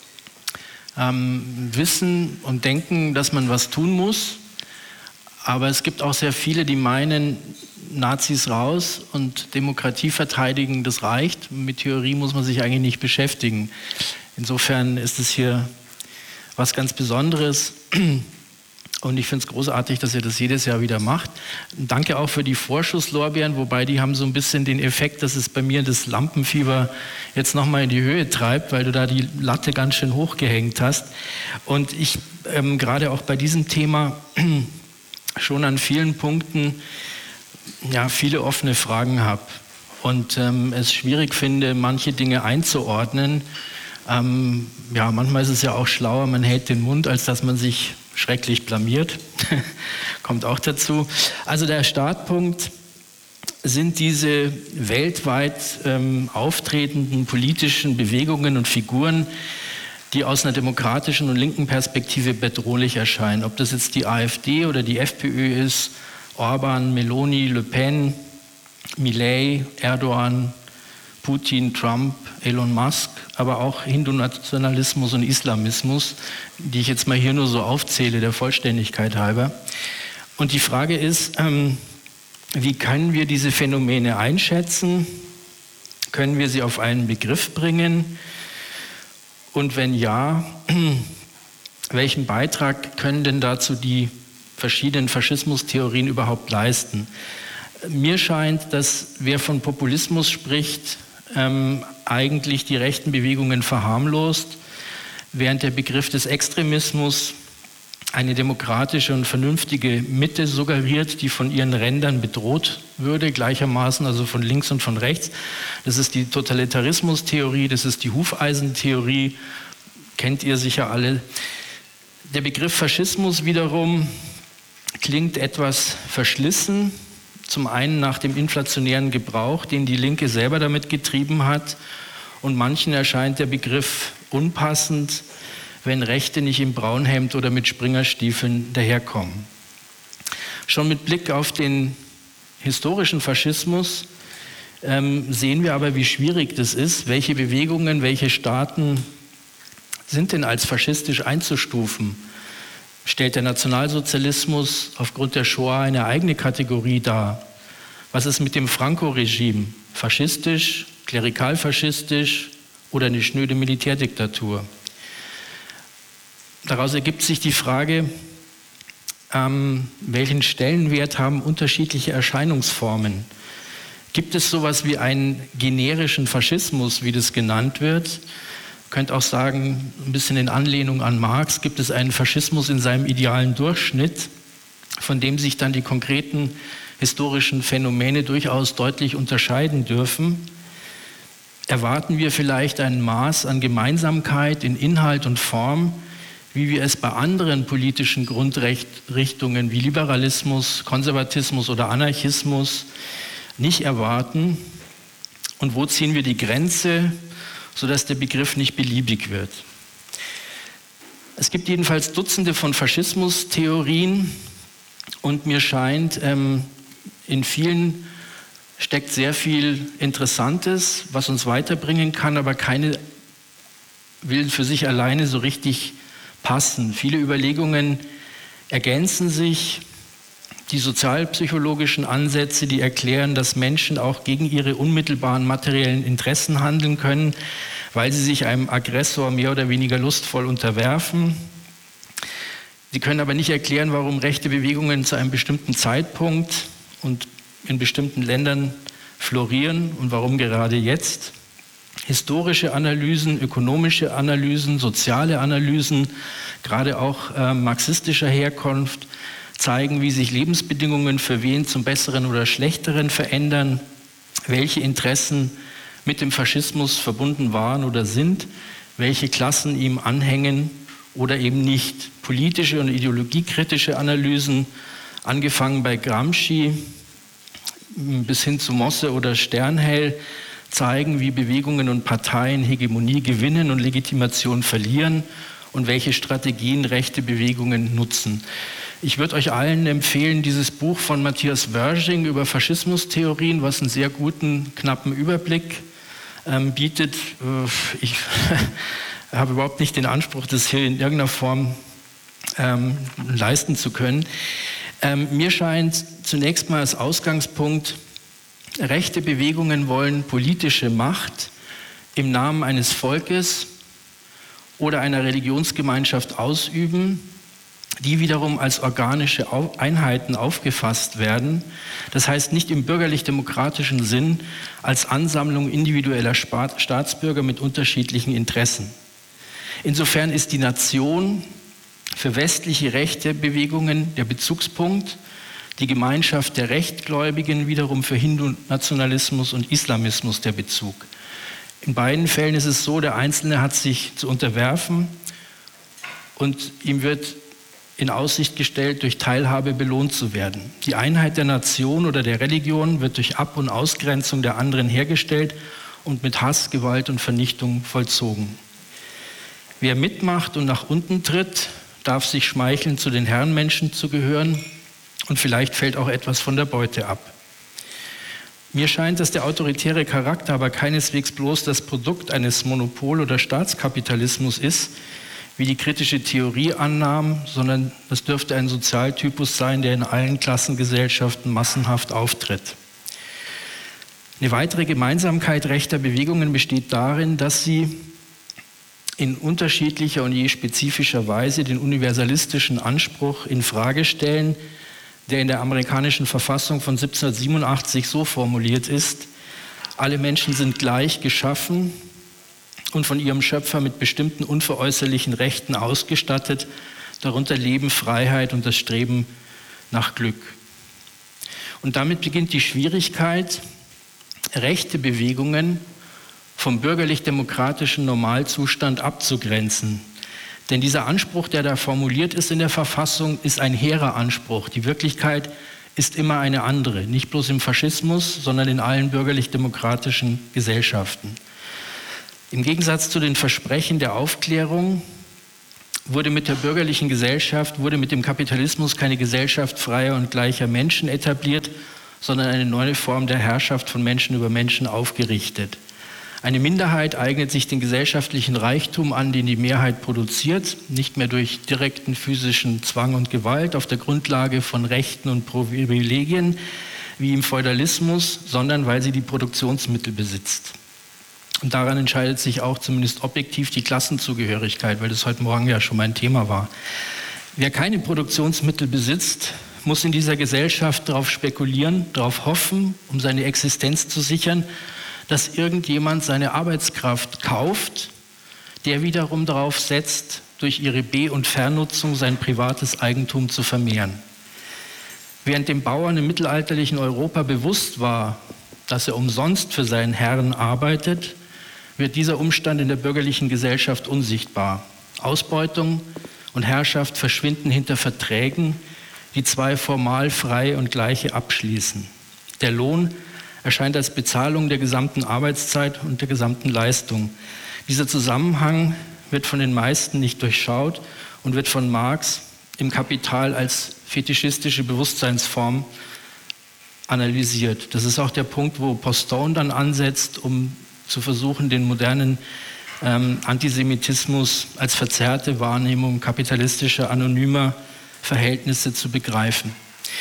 wissen und denken, dass man was tun muss, aber es gibt auch sehr viele, die meinen, Nazis raus und Demokratie verteidigen, das reicht. Mit Theorie muss man sich eigentlich nicht beschäftigen. Insofern ist es hier was ganz Besonderes und ich finde es großartig, dass ihr das jedes Jahr wieder macht. Danke auch für die Vorschusslorbeeren, wobei die haben so ein bisschen den Effekt, dass es bei mir das Lampenfieber jetzt nochmal in die Höhe treibt, weil du da die Latte ganz schön hochgehängt hast. Und ich gerade auch bei diesem Thema schon an vielen Punkten viele offene Fragen habe und es schwierig finde, manche Dinge einzuordnen. Manchmal ist es ja auch schlauer, man hält den Mund, als dass man sich schrecklich blamiert. Kommt auch dazu. Also der Startpunkt sind diese weltweit auftretenden politischen Bewegungen und Figuren, die aus einer demokratischen und linken Perspektive bedrohlich erscheinen. Ob das jetzt die AfD oder die FPÖ ist, Orban, Meloni, Le Pen, Milei, Erdogan, Putin, Trump, Elon Musk, aber auch Hindu-Nationalismus und Islamismus, die ich jetzt mal hier nur so aufzähle, der Vollständigkeit halber. Und die Frage ist, wie können wir diese Phänomene einschätzen? Können wir sie auf einen Begriff bringen? Und wenn ja, welchen Beitrag können denn dazu die verschiedenen Faschismustheorien überhaupt leisten? Mir scheint, dass wer von Populismus spricht, eigentlich die rechten Bewegungen verharmlost, während der Begriff des Extremismus eine demokratische und vernünftige Mitte suggeriert, die von ihren Rändern bedroht würde, gleichermaßen also von links und von rechts. Das ist die Totalitarismustheorie, das ist die Hufeisentheorie, kennt ihr sicher alle. Der Begriff Faschismus wiederum klingt etwas verschlissen, zum einen nach dem inflationären Gebrauch, den die Linke selber damit getrieben hat, und manchen erscheint der Begriff unpassend, wenn Rechte nicht im Braunhemd oder mit Springerstiefeln daherkommen. Schon mit Blick auf den historischen Faschismus sehen wir aber, wie schwierig das ist, welche Bewegungen, welche Staaten sind denn als faschistisch einzustufen. Stellt der Nationalsozialismus aufgrund der Shoah eine eigene Kategorie dar? Was ist mit dem Franco-Regime? Faschistisch, klerikalfaschistisch oder eine schnöde Militärdiktatur? Daraus ergibt sich die Frage, welchen Stellenwert haben unterschiedliche Erscheinungsformen? Gibt es sowas wie einen generischen Faschismus, wie das genannt wird? Man könnte auch sagen, ein bisschen in Anlehnung an Marx, gibt es einen Faschismus in seinem idealen Durchschnitt, von dem sich dann die konkreten historischen Phänomene durchaus deutlich unterscheiden dürfen? Erwarten wir vielleicht ein Maß an Gemeinsamkeit in Inhalt und Form, wie wir es bei anderen politischen Grundrichtungen wie Liberalismus, Konservatismus oder Anarchismus nicht erwarten? Und wo ziehen wir die Grenze, sodass der Begriff nicht beliebig wird? Es gibt jedenfalls Dutzende von Faschismustheorien und mir scheint, in vielen steckt sehr viel Interessantes, was uns weiterbringen kann, aber keine will für sich alleine so richtig passen. Viele Überlegungen ergänzen sich. Die sozialpsychologischen Ansätze, die erklären, dass Menschen auch gegen ihre unmittelbaren materiellen Interessen handeln können, weil sie sich einem Aggressor mehr oder weniger lustvoll unterwerfen. Sie können aber nicht erklären, warum rechte Bewegungen zu einem bestimmten Zeitpunkt und in bestimmten Ländern florieren und warum gerade jetzt. Historische Analysen, ökonomische Analysen, soziale Analysen, gerade auch marxistischer Herkunft, zeigen, wie sich Lebensbedingungen für wen zum Besseren oder Schlechteren verändern, welche Interessen mit dem Faschismus verbunden waren oder sind, welche Klassen ihm anhängen oder eben nicht. Politische und ideologiekritische Analysen, angefangen bei Gramsci bis hin zu Mosse oder Sternhell, zeigen, wie Bewegungen und Parteien Hegemonie gewinnen und Legitimation verlieren und welche Strategien rechte Bewegungen nutzen. Ich würde euch allen empfehlen, dieses Buch von Matthias Wörsing über Faschismustheorien, was einen sehr guten, knappen Überblick bietet. Ich habe überhaupt nicht den Anspruch, das hier in irgendeiner Form leisten zu können. Mir scheint zunächst mal als Ausgangspunkt, rechte Bewegungen wollen politische Macht im Namen eines Volkes oder einer Religionsgemeinschaft ausüben, die wiederum als organische Einheiten aufgefasst werden. Das heißt nicht im bürgerlich-demokratischen Sinn als Ansammlung individueller Staatsbürger mit unterschiedlichen Interessen. Insofern ist die Nation für westliche rechte Bewegungen der Bezugspunkt, die Gemeinschaft der Rechtgläubigen wiederum für Hindu-Nationalismus und Islamismus der Bezug. In beiden Fällen ist es so, der Einzelne hat sich zu unterwerfen und ihm wird in Aussicht gestellt, durch Teilhabe belohnt zu werden. Die Einheit der Nation oder der Religion wird durch Ab- und Ausgrenzung der anderen hergestellt und mit Hass, Gewalt und Vernichtung vollzogen. Wer mitmacht und nach unten tritt, darf sich schmeicheln, zu den Herrenmenschen zu gehören, und vielleicht fällt auch etwas von der Beute ab. Mir scheint, dass der autoritäre Charakter aber keineswegs bloß das Produkt eines Monopol- oder Staatskapitalismus ist, wie die kritische Theorie annahm, sondern das dürfte ein Sozialtypus sein, der in allen Klassengesellschaften massenhaft auftritt. Eine weitere Gemeinsamkeit rechter Bewegungen besteht darin, dass sie in unterschiedlicher und je spezifischer Weise den universalistischen Anspruch in Frage stellen, der in der amerikanischen Verfassung von 1787 so formuliert ist: Alle Menschen sind gleich geschaffen und von ihrem Schöpfer mit bestimmten unveräußerlichen Rechten ausgestattet, darunter Leben, Freiheit und das Streben nach Glück. Und damit beginnt die Schwierigkeit, rechte Bewegungen vom bürgerlich-demokratischen Normalzustand abzugrenzen. Denn dieser Anspruch, der da formuliert ist in der Verfassung, ist ein hehrer Anspruch. Die Wirklichkeit ist immer eine andere, nicht bloß im Faschismus, sondern in allen bürgerlich-demokratischen Gesellschaften. Im Gegensatz zu den Versprechen der Aufklärung wurde mit der bürgerlichen Gesellschaft, wurde mit dem Kapitalismus keine Gesellschaft freier und gleicher Menschen etabliert, sondern eine neue Form der Herrschaft von Menschen über Menschen aufgerichtet. Eine Minderheit eignet sich den gesellschaftlichen Reichtum an, den die Mehrheit produziert, nicht mehr durch direkten physischen Zwang und Gewalt auf der Grundlage von Rechten und Privilegien wie im Feudalismus, sondern weil sie die Produktionsmittel besitzt. Und daran entscheidet sich auch zumindest objektiv die Klassenzugehörigkeit, weil das heute Morgen ja schon mein Thema war. Wer keine Produktionsmittel besitzt, muss in dieser Gesellschaft darauf spekulieren, darauf hoffen, um seine Existenz zu sichern, dass irgendjemand seine Arbeitskraft kauft, der wiederum darauf setzt, durch ihre Be- und Vernutzung sein privates Eigentum zu vermehren. Während dem Bauern im mittelalterlichen Europa bewusst war, dass er umsonst für seinen Herrn arbeitet, wird dieser Umstand in der bürgerlichen Gesellschaft unsichtbar. Ausbeutung und Herrschaft verschwinden hinter Verträgen, die zwei formal freie und gleiche abschließen. Der Lohn erscheint als Bezahlung der gesamten Arbeitszeit und der gesamten Leistung. Dieser Zusammenhang wird von den meisten nicht durchschaut und wird von Marx im Kapital als fetischistische Bewusstseinsform analysiert. Das ist auch der Punkt, wo Postone dann ansetzt, um zu versuchen, den modernen Antisemitismus als verzerrte Wahrnehmung kapitalistischer, anonymer Verhältnisse zu begreifen.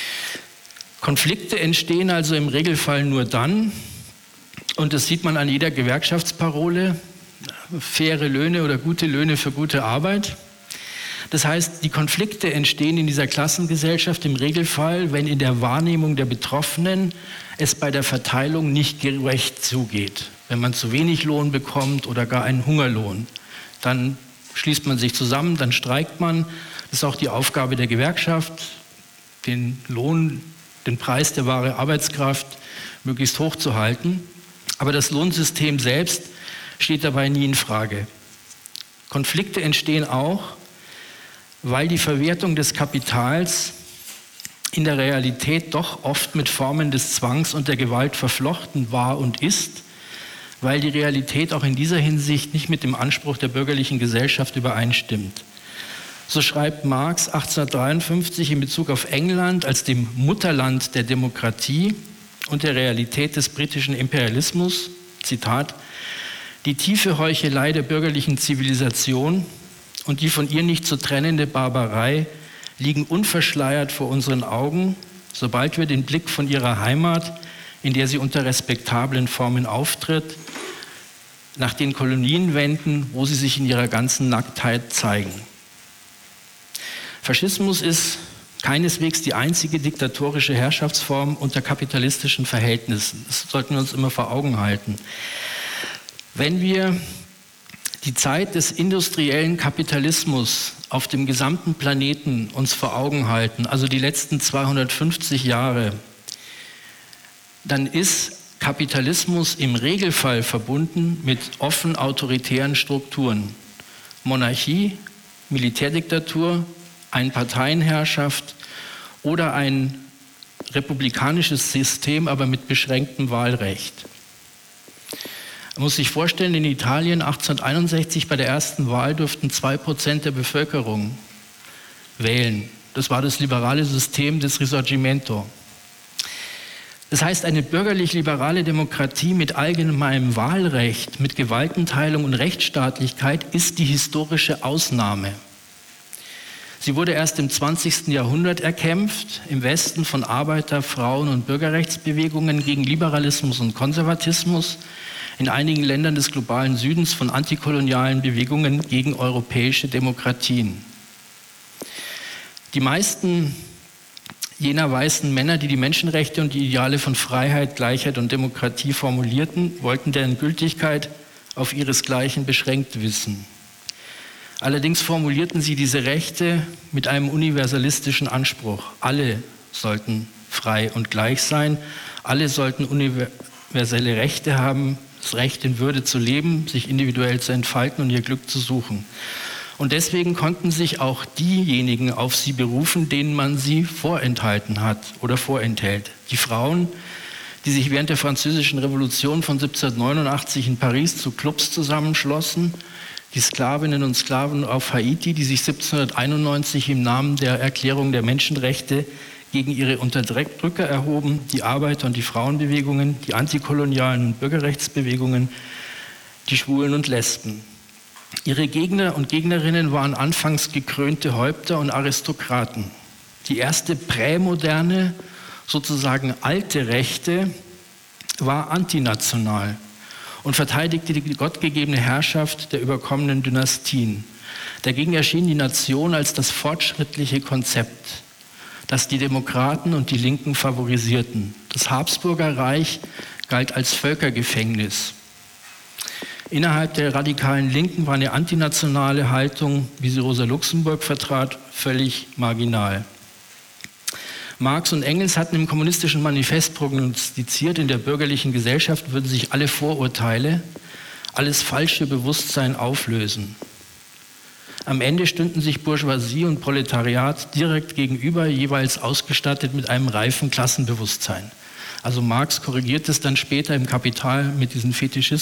Konflikte entstehen also im Regelfall nur dann, und das sieht man an jeder Gewerkschaftsparole, faire Löhne oder gute Löhne für gute Arbeit. Das heißt, die Konflikte entstehen in dieser Klassengesellschaft im Regelfall, wenn in der Wahrnehmung der Betroffenen es bei der Verteilung nicht gerecht zugeht. Wenn man zu wenig Lohn bekommt oder gar einen Hungerlohn, dann schließt man sich zusammen, dann streikt man. Das ist auch die Aufgabe der Gewerkschaft, den Lohn, den Preis der wahren Arbeitskraft möglichst hoch zu halten. Aber das Lohnsystem selbst steht dabei nie in Frage. Konflikte entstehen auch, weil die Verwertung des Kapitals in der Realität doch oft mit Formen des Zwangs und der Gewalt verflochten war und ist, weil die Realität auch in dieser Hinsicht nicht mit dem Anspruch der bürgerlichen Gesellschaft übereinstimmt. So schreibt Marx 1853 in Bezug auf England als dem Mutterland der Demokratie und der Realität des britischen Imperialismus, Zitat, die tiefe Heuchelei der bürgerlichen Zivilisation und die von ihr nicht zu trennende Barbarei liegen unverschleiert vor unseren Augen, sobald wir den Blick von ihrer Heimat, in der sie unter respektablen Formen auftritt, nach den Kolonien wenden, wo sie sich in ihrer ganzen Nacktheit zeigen. Faschismus ist keineswegs die einzige diktatorische Herrschaftsform unter kapitalistischen Verhältnissen. Das sollten wir uns immer vor Augen halten. Wenn wir die Zeit des industriellen Kapitalismus auf dem gesamten Planeten uns vor Augen halten, also die letzten 250 Jahre, dann ist Kapitalismus im Regelfall verbunden mit offen autoritären Strukturen. Monarchie, Militärdiktatur, Einparteienherrschaft oder ein republikanisches System, aber mit beschränktem Wahlrecht. Man muss sich vorstellen, in Italien 1861 bei der ersten Wahl durften 2% der Bevölkerung wählen. Das war das liberale System des Risorgimento. Das heißt, eine bürgerlich-liberale Demokratie mit allgemeinem Wahlrecht, mit Gewaltenteilung und Rechtsstaatlichkeit ist die historische Ausnahme. Sie wurde erst im 20. Jahrhundert erkämpft, im Westen von Arbeiter-, Frauen- und Bürgerrechtsbewegungen gegen Liberalismus und Konservatismus, in einigen Ländern des globalen Südens von antikolonialen Bewegungen gegen europäische Demokratien. Die meisten jener weißen Männer, die die Menschenrechte und die Ideale von Freiheit, Gleichheit und Demokratie formulierten, wollten deren Gültigkeit auf ihresgleichen beschränkt wissen. Allerdings formulierten sie diese Rechte mit einem universalistischen Anspruch. Alle sollten frei und gleich sein, alle sollten universelle Rechte haben, das Recht in Würde zu leben, sich individuell zu entfalten und ihr Glück zu suchen. Und deswegen konnten sich auch diejenigen auf sie berufen, denen man sie vorenthalten hat oder vorenthält. Die Frauen, die sich während der Französischen Revolution von 1789 in Paris zu Clubs zusammenschlossen, die Sklavinnen und Sklaven auf Haiti, die sich 1791 im Namen der Erklärung der Menschenrechte gegen ihre Unterdrücker erhoben, die Arbeiter- und die Frauenbewegungen, die antikolonialen und Bürgerrechtsbewegungen, die Schwulen und Lesben. Ihre Gegner und Gegnerinnen waren anfangs gekrönte Häupter und Aristokraten. Die erste prämoderne, sozusagen alte Rechte war antinational und verteidigte die gottgegebene Herrschaft der überkommenen Dynastien. Dagegen erschien die Nation als das fortschrittliche Konzept, das die Demokraten und die Linken favorisierten. Das Habsburger Reich galt als Völkergefängnis. Innerhalb der radikalen Linken war eine antinationale Haltung, wie sie Rosa Luxemburg vertrat, völlig marginal. Marx und Engels hatten im Kommunistischen Manifest prognostiziert, in der bürgerlichen Gesellschaft würden sich alle Vorurteile, alles falsche Bewusstsein auflösen. Am Ende stünden sich Bourgeoisie und Proletariat direkt gegenüber, jeweils ausgestattet mit einem reifen Klassenbewusstsein. Also Marx korrigiert es dann später im Kapital mit diesen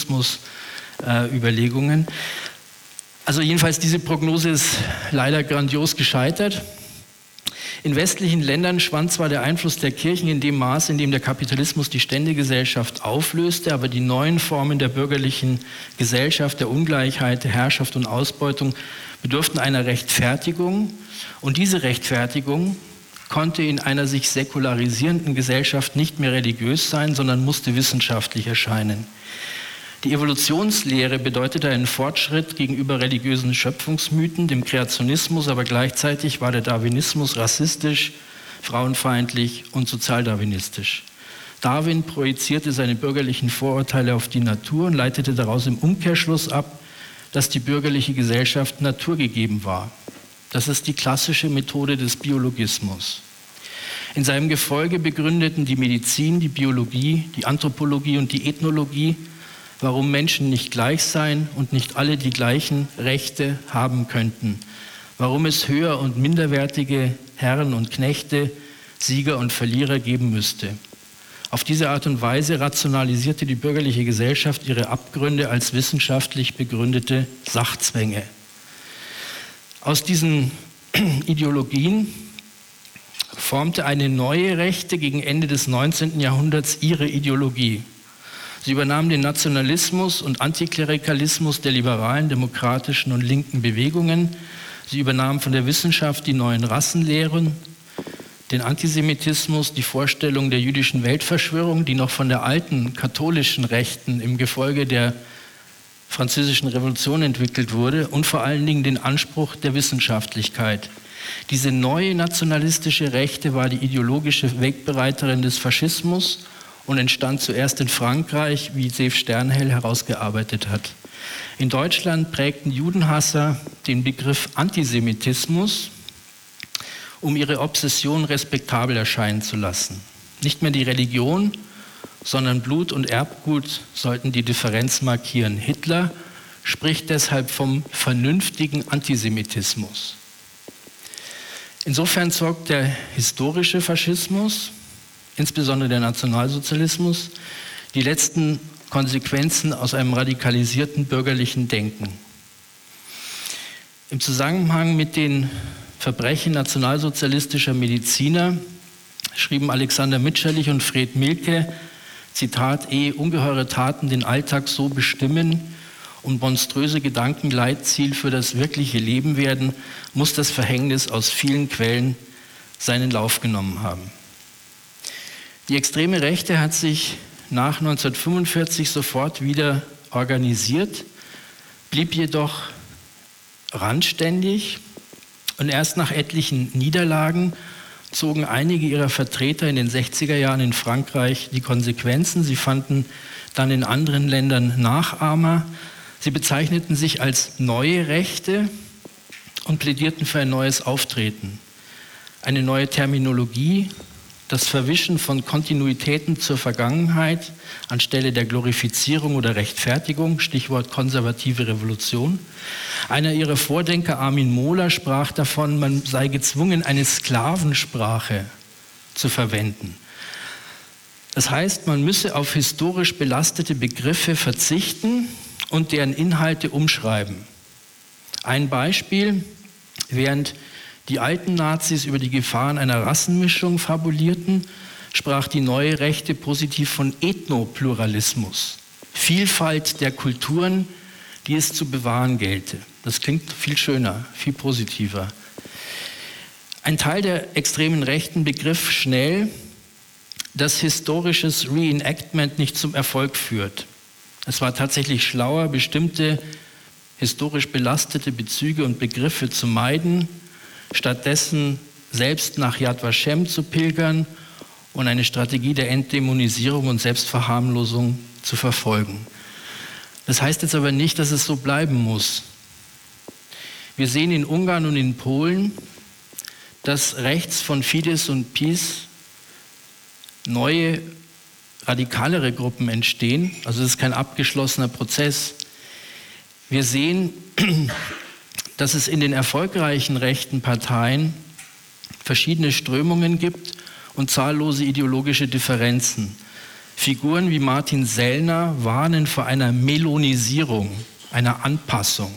Fetischismus-Überlegungen. Also jedenfalls diese Prognose ist leider grandios gescheitert. In westlichen Ländern schwand zwar der Einfluss der Kirchen in dem Maß, in dem der Kapitalismus die Ständegesellschaft auflöste, aber die neuen Formen der bürgerlichen Gesellschaft, der Ungleichheit, der Herrschaft und Ausbeutung bedurften einer Rechtfertigung. Und diese Rechtfertigung konnte in einer sich säkularisierenden Gesellschaft nicht mehr religiös sein, sondern musste wissenschaftlich erscheinen. Die Evolutionslehre bedeutete einen Fortschritt gegenüber religiösen Schöpfungsmythen, dem Kreationismus, aber gleichzeitig war der Darwinismus rassistisch, frauenfeindlich und sozialdarwinistisch. Darwin projizierte seine bürgerlichen Vorurteile auf die Natur und leitete daraus im Umkehrschluss ab, dass die bürgerliche Gesellschaft naturgegeben war. Das ist die klassische Methode des Biologismus. In seinem Gefolge begründeten die Medizin, die Biologie, die Anthropologie und die Ethnologie, warum Menschen nicht gleich seien und nicht alle die gleichen Rechte haben könnten, warum es höher- und minderwertige Herren und Knechte, Sieger und Verlierer geben müsste. Auf diese Art und Weise rationalisierte die bürgerliche Gesellschaft ihre Abgründe als wissenschaftlich begründete Sachzwänge. Aus diesen Ideologien formte eine neue Rechte gegen Ende des 19. Jahrhunderts ihre Ideologie. Sie übernahm den Nationalismus und Antiklerikalismus der liberalen, demokratischen und linken Bewegungen. Sie übernahm von der Wissenschaft die neuen Rassenlehren, den Antisemitismus, die Vorstellung der jüdischen Weltverschwörung, die noch von der alten katholischen Rechten im Gefolge der Französischen Revolution entwickelt wurde, und vor allen Dingen den Anspruch der Wissenschaftlichkeit. Diese neue nationalistische Rechte war die ideologische Wegbereiterin des Faschismus und entstand zuerst in Frankreich, wie Seif Sternhell herausgearbeitet hat. In Deutschland prägten Judenhasser den Begriff Antisemitismus, um ihre Obsession respektabel erscheinen zu lassen. Nicht mehr die Religion, sondern Blut und Erbgut sollten die Differenz markieren. Hitler spricht deshalb vom vernünftigen Antisemitismus. Insofern sorgt der historische Faschismus, insbesondere der Nationalsozialismus, die letzten Konsequenzen aus einem radikalisierten bürgerlichen Denken. Im Zusammenhang mit den Verbrechen nationalsozialistischer Mediziner schrieben Alexander Mitscherlich und Fred Milke, Zitat, ehe ungeheure Taten den Alltag so bestimmen und monströse Gedanken Leitziel für das wirkliche Leben werden, muss das Verhängnis aus vielen Quellen seinen Lauf genommen haben. Die extreme Rechte hat sich nach 1945 sofort wieder organisiert, blieb jedoch randständig und erst nach etlichen Niederlagen zogen einige ihrer Vertreter in den 60er Jahren in Frankreich die Konsequenzen. Sie fanden dann in anderen Ländern Nachahmer. Sie bezeichneten sich als neue Rechte und plädierten für ein neues Auftreten, eine neue Terminologie, das Verwischen von Kontinuitäten zur Vergangenheit anstelle der Glorifizierung oder Rechtfertigung, Stichwort konservative Revolution. Einer ihrer Vordenker, Armin Mohler, sprach davon, man sei gezwungen, eine Sklavensprache zu verwenden. Das heißt, man müsse auf historisch belastete Begriffe verzichten und deren Inhalte umschreiben. Ein Beispiel: Während die alten Nazis über die Gefahren einer Rassenmischung fabulierten, sprach die neue Rechte positiv von Ethnopluralismus, Vielfalt der Kulturen, die es zu bewahren gelte. Das klingt viel schöner, viel positiver. Ein Teil der extremen Rechten begriff schnell, dass historisches Reenactment nicht zum Erfolg führt. Es war tatsächlich schlauer, bestimmte historisch belastete Bezüge und Begriffe zu meiden, stattdessen selbst nach Yad Vashem zu pilgern und eine Strategie der Entdämonisierung und Selbstverharmlosung zu verfolgen. Das heißt jetzt aber nicht, dass es so bleiben muss. Wir sehen in Ungarn und in Polen, dass rechts von Fidesz und PiS neue, radikalere Gruppen entstehen. Also es ist kein abgeschlossener Prozess. Wir sehen, dass es in den erfolgreichen rechten Parteien verschiedene Strömungen gibt und zahllose ideologische Differenzen. Figuren wie Martin Sellner warnen vor einer Melonisierung, einer Anpassung.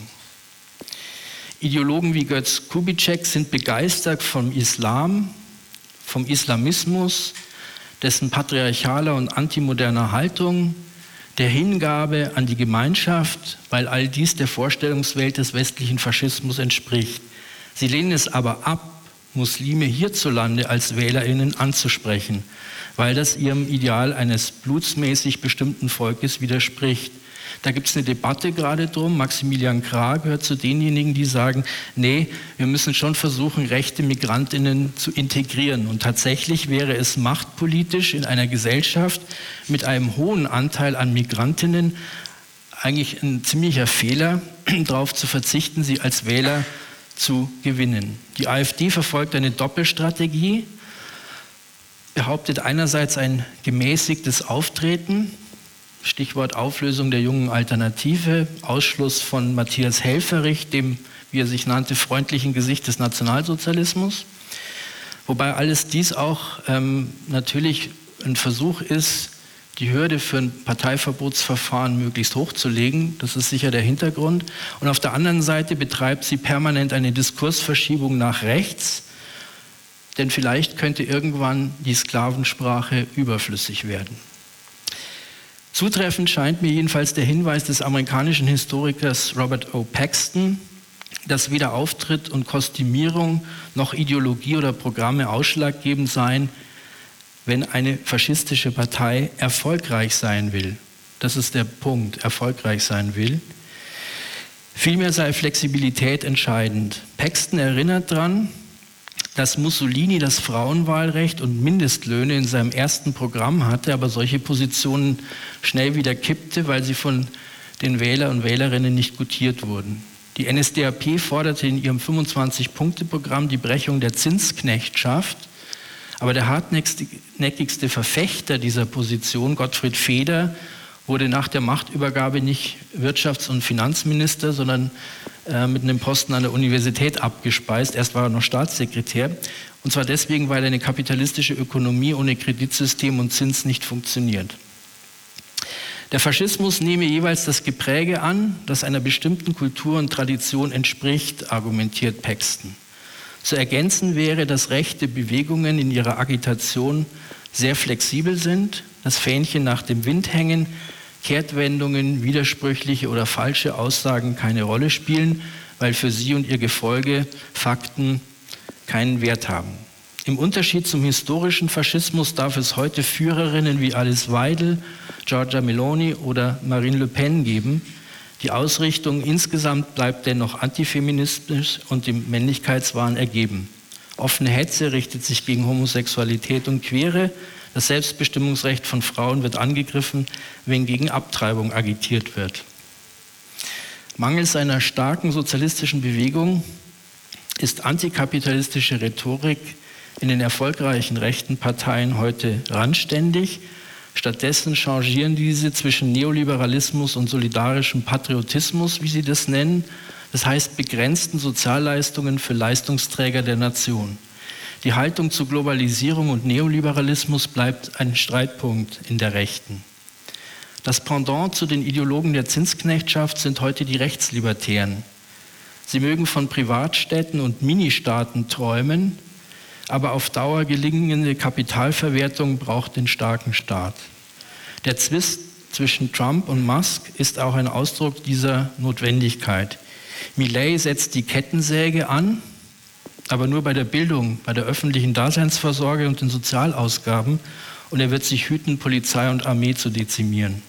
Ideologen wie Götz Kubitschek sind begeistert vom Islam, vom Islamismus, dessen patriarchaler und antimoderner Haltung, der Hingabe an die Gemeinschaft, weil all dies der Vorstellungswelt des westlichen Faschismus entspricht. Sie lehnen es aber ab, Muslime hierzulande als WählerInnen anzusprechen, weil das ihrem Ideal eines blutsmäßig bestimmten Volkes widerspricht. Da gibt es eine Debatte gerade drum. Maximilian Krah gehört zu denjenigen, die sagen, nee, wir müssen schon versuchen, rechte MigrantInnen zu integrieren. Und tatsächlich wäre es machtpolitisch in einer Gesellschaft mit einem hohen Anteil an MigrantInnen eigentlich ein ziemlicher Fehler, darauf zu verzichten, sie als Wähler zu gewinnen. Die AfD verfolgt eine Doppelstrategie, behauptet einerseits ein gemäßigtes Auftreten, Stichwort Auflösung der Jungen Alternative, Ausschluss von Matthias Helfferich, dem, wie er sich nannte, freundlichen Gesicht des Nationalsozialismus. Wobei alles dies auch natürlich ein Versuch ist, die Hürde für ein Parteiverbotsverfahren möglichst hochzulegen. Das ist sicher der Hintergrund. Und auf der anderen Seite betreibt sie permanent eine Diskursverschiebung nach rechts, denn vielleicht könnte irgendwann die Sklavensprache überflüssig werden. Zutreffend scheint mir jedenfalls der Hinweis des amerikanischen Historikers Robert O. Paxton, dass weder Auftritt und Kostümierung noch Ideologie oder Programme ausschlaggebend seien, wenn eine faschistische Partei erfolgreich sein will. Das ist der Punkt, erfolgreich sein will. Vielmehr sei Flexibilität entscheidend. Paxton erinnert daran, dass Mussolini das Frauenwahlrecht und Mindestlöhne in seinem ersten Programm hatte, aber solche Positionen schnell wieder kippte, weil sie von den Wähler und Wählerinnen nicht gutiert wurden. Die NSDAP forderte in ihrem 25-Punkte-Programm die Brechung der Zinsknechtschaft, aber der hartnäckigste Verfechter dieser Position, Gottfried Feder, wurde nach der Machtübergabe nicht Wirtschafts- und Finanzminister, sondern mit einem Posten an der Universität abgespeist. Erst war er noch Staatssekretär. Und zwar deswegen, weil eine kapitalistische Ökonomie ohne Kreditsystem und Zins nicht funktioniert. Der Faschismus nehme jeweils das Gepräge an, das einer bestimmten Kultur und Tradition entspricht, argumentiert Paxton. Zu ergänzen wäre, dass rechte Bewegungen in ihrer Agitation sehr flexibel sind, das Fähnchen nach dem Wind hängen, Kehrtwendungen, widersprüchliche oder falsche Aussagen keine Rolle spielen, weil für sie und ihr Gefolge Fakten keinen Wert haben. Im Unterschied zum historischen Faschismus darf es heute Führerinnen wie Alice Weidel, Giorgia Meloni oder Marine Le Pen geben. Die Ausrichtung insgesamt bleibt dennoch antifeministisch und dem Männlichkeitswahn ergeben. Offene Hetze richtet sich gegen Homosexualität und Queere. Das Selbstbestimmungsrecht von Frauen wird angegriffen, wenn gegen Abtreibung agitiert wird. Mangels einer starken sozialistischen Bewegung ist antikapitalistische Rhetorik in den erfolgreichen rechten Parteien heute randständig. Stattdessen changieren diese zwischen Neoliberalismus und solidarischem Patriotismus, wie sie das nennen. Das heißt begrenzten Sozialleistungen für Leistungsträger der Nation. Die Haltung zu Globalisierung und Neoliberalismus bleibt ein Streitpunkt in der Rechten. Das Pendant zu den Ideologen der Zinsknechtschaft sind heute die Rechtslibertären. Sie mögen von Privatstädten und Ministaaten träumen, aber auf Dauer gelingende Kapitalverwertung braucht den starken Staat. Der Zwist zwischen Trump und Musk ist auch ein Ausdruck dieser Notwendigkeit. Milei setzt die Kettensäge an, aber nur bei der Bildung, bei der öffentlichen Daseinsvorsorge und den Sozialausgaben, und er wird sich hüten, Polizei und Armee zu dezimieren.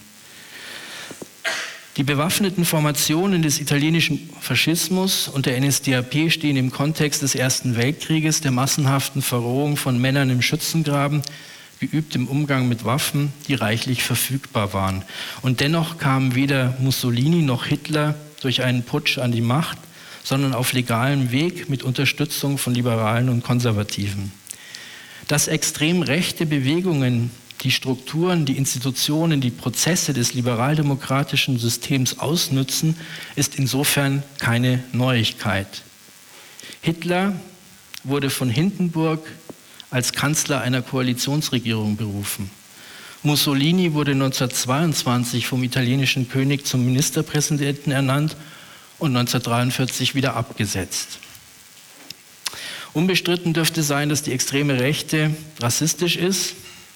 Die bewaffneten Formationen des italienischen Faschismus und der NSDAP stehen im Kontext des Ersten Weltkrieges, der massenhaften Verrohung von Männern im Schützengraben, geübt im Umgang mit Waffen, die reichlich verfügbar waren. Und dennoch kamen weder Mussolini noch Hitler durch einen Putsch an die Macht, sondern auf legalem Weg mit Unterstützung von Liberalen und Konservativen. Dass extrem rechte Bewegungen die Strukturen, die Institutionen, die Prozesse des liberaldemokratischen Systems ausnützen, ist insofern keine Neuigkeit. Hitler wurde von Hindenburg als Kanzler einer Koalitionsregierung berufen. Mussolini wurde 1922 vom italienischen König zum Ministerpräsidenten ernannt und 1943 wieder abgesetzt. Unbestritten dürfte sein, dass die extreme Rechte rassistisch ist.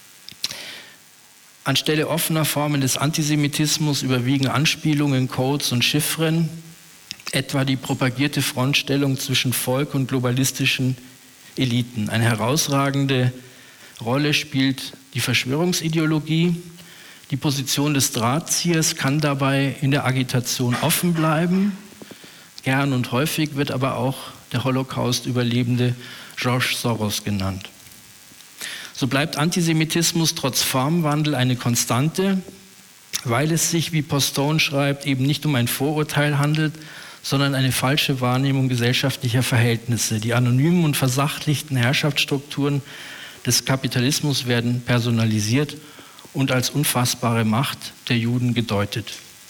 Anstelle offener Formen des Antisemitismus überwiegen Anspielungen, Codes und Chiffren, etwa die propagierte Frontstellung zwischen Volk und globalistischen Eliten. Eine herausragende Rolle spielt die Verschwörungsideologie. Die Position des Drahtziehers kann dabei in der Agitation offen bleiben. Gern und häufig wird aber auch der Holocaust-Überlebende George Soros genannt. So bleibt Antisemitismus trotz Formwandel eine Konstante, weil es sich, wie Postone schreibt, eben nicht um ein Vorurteil handelt, sondern eine falsche Wahrnehmung gesellschaftlicher Verhältnisse. Die anonymen und versachlichten Herrschaftsstrukturen des Kapitalismus werden personalisiert und als unfassbare Macht der Juden gedeutet.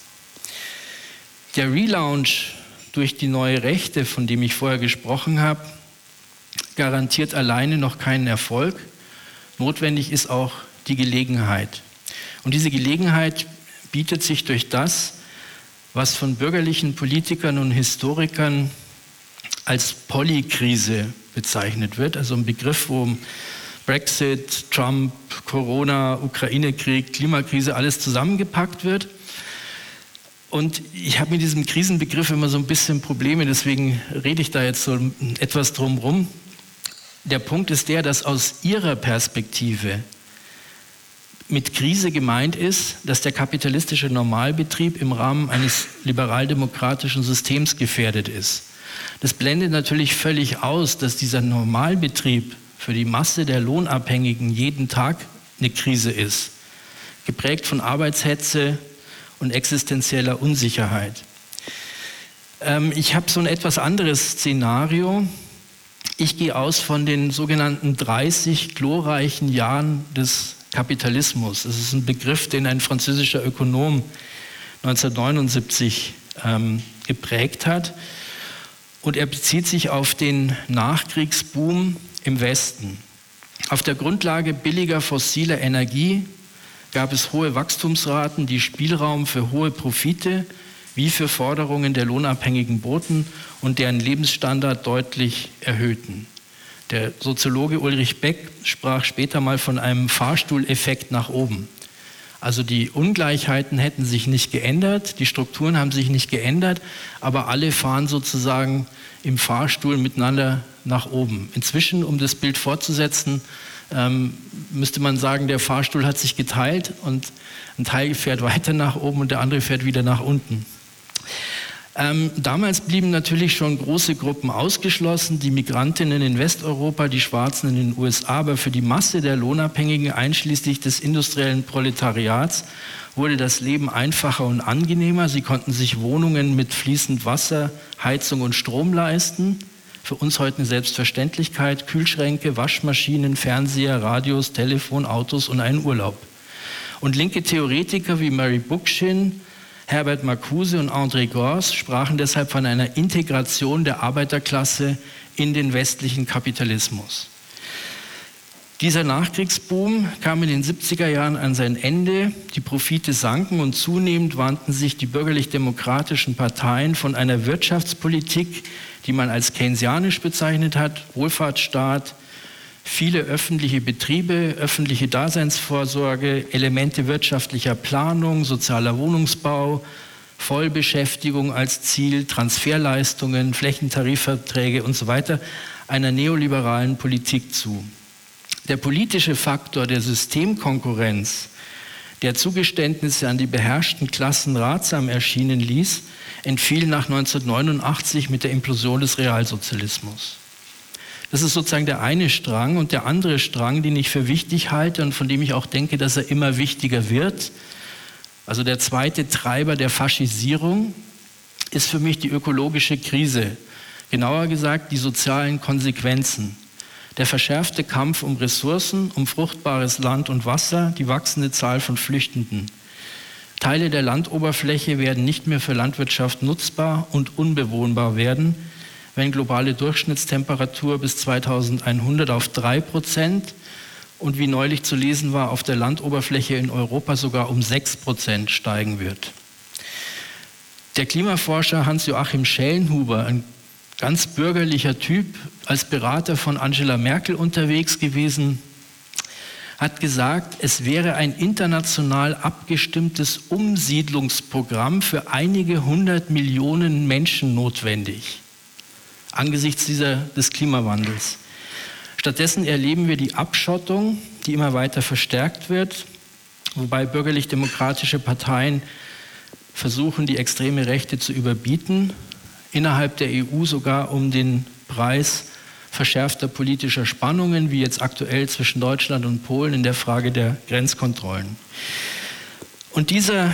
Der Relaunch durch die neue Rechte, von dem ich vorher gesprochen habe, garantiert alleine noch keinen Erfolg. Notwendig ist auch die Gelegenheit. Und diese Gelegenheit bietet sich durch das, was von bürgerlichen Politikern und Historikern als Polykrise bezeichnet wird, also ein Begriff, wo Brexit, Trump, Corona, Ukraine-Krieg, Klimakrise, alles zusammengepackt wird. Und ich habe mit diesem Krisenbegriff immer so ein bisschen Probleme, deswegen rede ich da jetzt so etwas drum rum. Der Punkt ist der, dass aus Ihrer Perspektive mit Krise gemeint ist, dass der kapitalistische Normalbetrieb im Rahmen eines liberaldemokratischen Systems gefährdet ist. Das blendet natürlich völlig aus, dass dieser Normalbetrieb für die Masse der Lohnabhängigen jeden Tag eine Krise ist, geprägt von Arbeitshetze und existenzieller Unsicherheit. Ich habe so ein etwas anderes Szenario. Ich gehe aus von den sogenannten 30 glorreichen Jahren des Kapitalismus. Das ist ein Begriff, den ein französischer Ökonom 1979 geprägt hat. Und er bezieht sich auf den Nachkriegsboom im Westen. Auf der Grundlage billiger fossiler Energie gab es hohe Wachstumsraten, die Spielraum für hohe Profite wie für Forderungen der Lohnabhängigen boten und deren Lebensstandard deutlich erhöhten. Der Soziologe Ulrich Beck sprach später mal von einem Fahrstuhleffekt nach oben. Also die Ungleichheiten hätten sich nicht geändert, die Strukturen haben sich nicht geändert, aber alle fahren sozusagen im Fahrstuhl miteinander nach oben. Inzwischen, um das Bild fortzusetzen, müsste man sagen, der Fahrstuhl hat sich geteilt und ein Teil fährt weiter nach oben und der andere fährt wieder nach unten. Damals blieben natürlich schon große Gruppen ausgeschlossen, die Migrantinnen in Westeuropa, die Schwarzen in den USA, aber für die Masse der Lohnabhängigen, einschließlich des industriellen Proletariats, wurde das Leben einfacher und angenehmer. Sie konnten sich Wohnungen mit fließend Wasser, Heizung und Strom leisten. für uns heute eine Selbstverständlichkeit. Kühlschränke, Waschmaschinen, Fernseher, Radios, Telefon, Autos und einen Urlaub. Und linke Theoretiker wie Murray Bookchin, Herbert Marcuse und André Gorz sprachen deshalb von einer Integration der Arbeiterklasse in den westlichen Kapitalismus. Dieser Nachkriegsboom kam in den 70er Jahren an sein Ende, die Profite sanken und zunehmend wandten sich die bürgerlich-demokratischen Parteien von einer Wirtschaftspolitik, die man als keynesianisch bezeichnet hat, Wohlfahrtsstaat, viele öffentliche Betriebe, öffentliche Daseinsvorsorge, Elemente wirtschaftlicher Planung, sozialer Wohnungsbau, Vollbeschäftigung als Ziel, Transferleistungen, Flächentarifverträge und so weiter, einer neoliberalen Politik zu. Der politische Faktor der Systemkonkurrenz, der Zugeständnisse an die beherrschten Klassen ratsam erschienen ließ, entfiel nach 1989 mit der Implosion des Realsozialismus. Das ist sozusagen der eine Strang, und der andere Strang, den ich für wichtig halte und von dem ich auch denke, dass er immer wichtiger wird, also der zweite Treiber der Faschisierung, ist für mich die ökologische Krise. Genauer gesagt die sozialen Konsequenzen. Der verschärfte Kampf um Ressourcen, um fruchtbares Land und Wasser, die wachsende Zahl von Flüchtenden. Teile der Landoberfläche werden nicht mehr für Landwirtschaft nutzbar und unbewohnbar werden, wenn globale Durchschnittstemperatur bis 2100 auf 3% und wie neulich zu lesen war, auf der Landoberfläche in Europa sogar um 6% steigen wird. Der Klimaforscher Hans-Joachim Schellenhuber, ein ganz bürgerlicher Typ, als Berater von Angela Merkel unterwegs gewesen, hat gesagt, es wäre ein international abgestimmtes Umsiedlungsprogramm für einige 100 Millionen Menschen notwendig, angesichts des Klimawandels. Stattdessen erleben wir die Abschottung, die immer weiter verstärkt wird, wobei bürgerlich-demokratische Parteien versuchen, die extreme Rechte zu überbieten, innerhalb der EU sogar um den Preis verschärfter politischer Spannungen, wie jetzt aktuell zwischen Deutschland und Polen in der Frage der Grenzkontrollen. Und dieser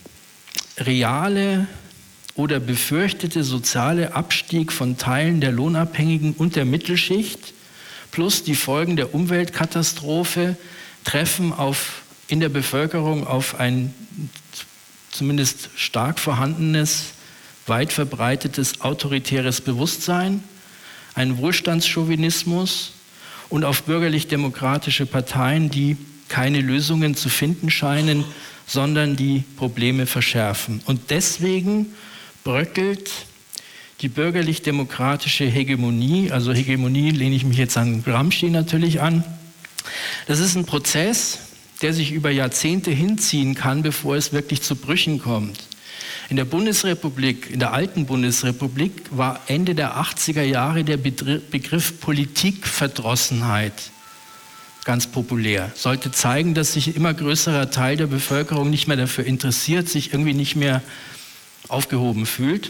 reale oder befürchtete soziale Abstieg von Teilen der Lohnabhängigen und der Mittelschicht plus die Folgen der Umweltkatastrophe treffen in der Bevölkerung auf ein zumindest stark vorhandenes, weit verbreitetes autoritäres Bewusstsein, einen Wohlstandschauvinismus und auf bürgerlich-demokratische Parteien, die keine Lösungen zu finden scheinen, sondern die Probleme verschärfen. Und deswegen bröckelt die bürgerlich-demokratische Hegemonie, also Hegemonie lehne ich mich jetzt an Gramsci natürlich an. Das ist ein Prozess, der sich über Jahrzehnte hinziehen kann, bevor es wirklich zu Brüchen kommt. In der Bundesrepublik, in der alten Bundesrepublik, war Ende der 80er Jahre der Begriff Politikverdrossenheit ganz populär. Sollte zeigen, dass sich ein immer größerer Teil der Bevölkerung nicht mehr dafür interessiert, sich irgendwie nicht mehr aufgehoben fühlt.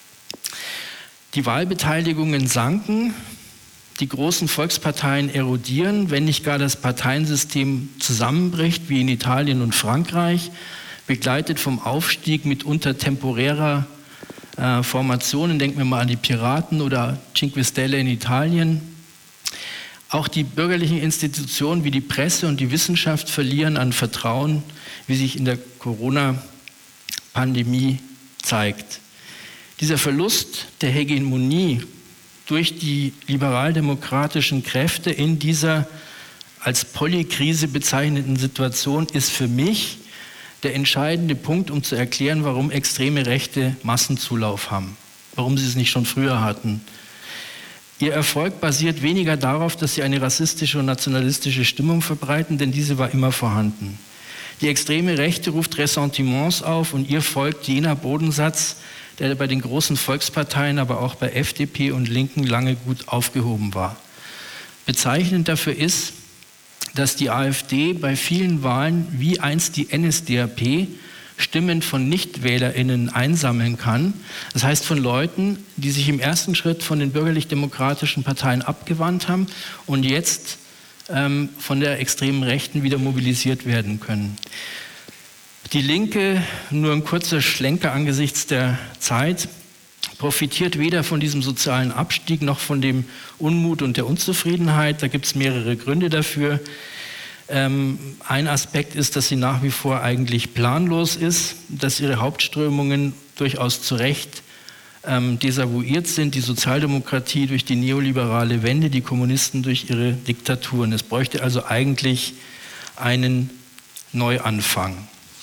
Die Wahlbeteiligungen sanken, die großen Volksparteien erodieren, wenn nicht gar das Parteiensystem zusammenbricht, wie in Italien und Frankreich, begleitet vom Aufstieg mitunter temporärer Formationen. Denken wir mal an die Piraten oder Cinque Stelle in Italien. Auch die bürgerlichen Institutionen wie die Presse und die Wissenschaft verlieren an Vertrauen, wie sich in der Corona-Pandemie zeigt. Dieser Verlust der Hegemonie durch die liberaldemokratischen Kräfte in dieser als Polykrise bezeichneten Situation ist für mich der entscheidende Punkt, um zu erklären, warum extreme Rechte Massenzulauf haben, warum sie es nicht schon früher hatten. Ihr Erfolg basiert weniger darauf, dass sie eine rassistische und nationalistische Stimmung verbreiten, denn diese war immer vorhanden. Die extreme Rechte ruft Ressentiments auf und ihr folgt jener Bodensatz, der bei den großen Volksparteien, aber auch bei FDP und Linken lange gut aufgehoben war. Bezeichnend dafür ist, dass die AfD bei vielen Wahlen wie einst die NSDAP Stimmen von Nichtwählerinnen einsammeln kann. Das heißt von Leuten, die sich im ersten Schritt von den bürgerlich-demokratischen Parteien abgewandt haben und jetzt von der extremen Rechten wieder mobilisiert werden können. Die Linke, nur ein kurzer Schlenker angesichts der Zeit, profitiert weder von diesem sozialen Abstieg noch von dem Unmut und der Unzufriedenheit. Da gibt es mehrere Gründe dafür. Ein Aspekt ist, dass sie nach wie vor eigentlich planlos ist, dass ihre Hauptströmungen durchaus zu Recht desavouiert sind, die Sozialdemokratie durch die neoliberale Wende, die Kommunisten durch ihre Diktaturen. Es bräuchte also eigentlich einen Neuanfang.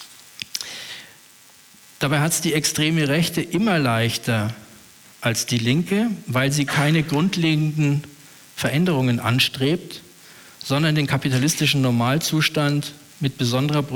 Dabei hat es die extreme Rechte immer leichter als die Linke, weil sie keine grundlegenden Veränderungen anstrebt, sondern den kapitalistischen Normalzustand mit besonderer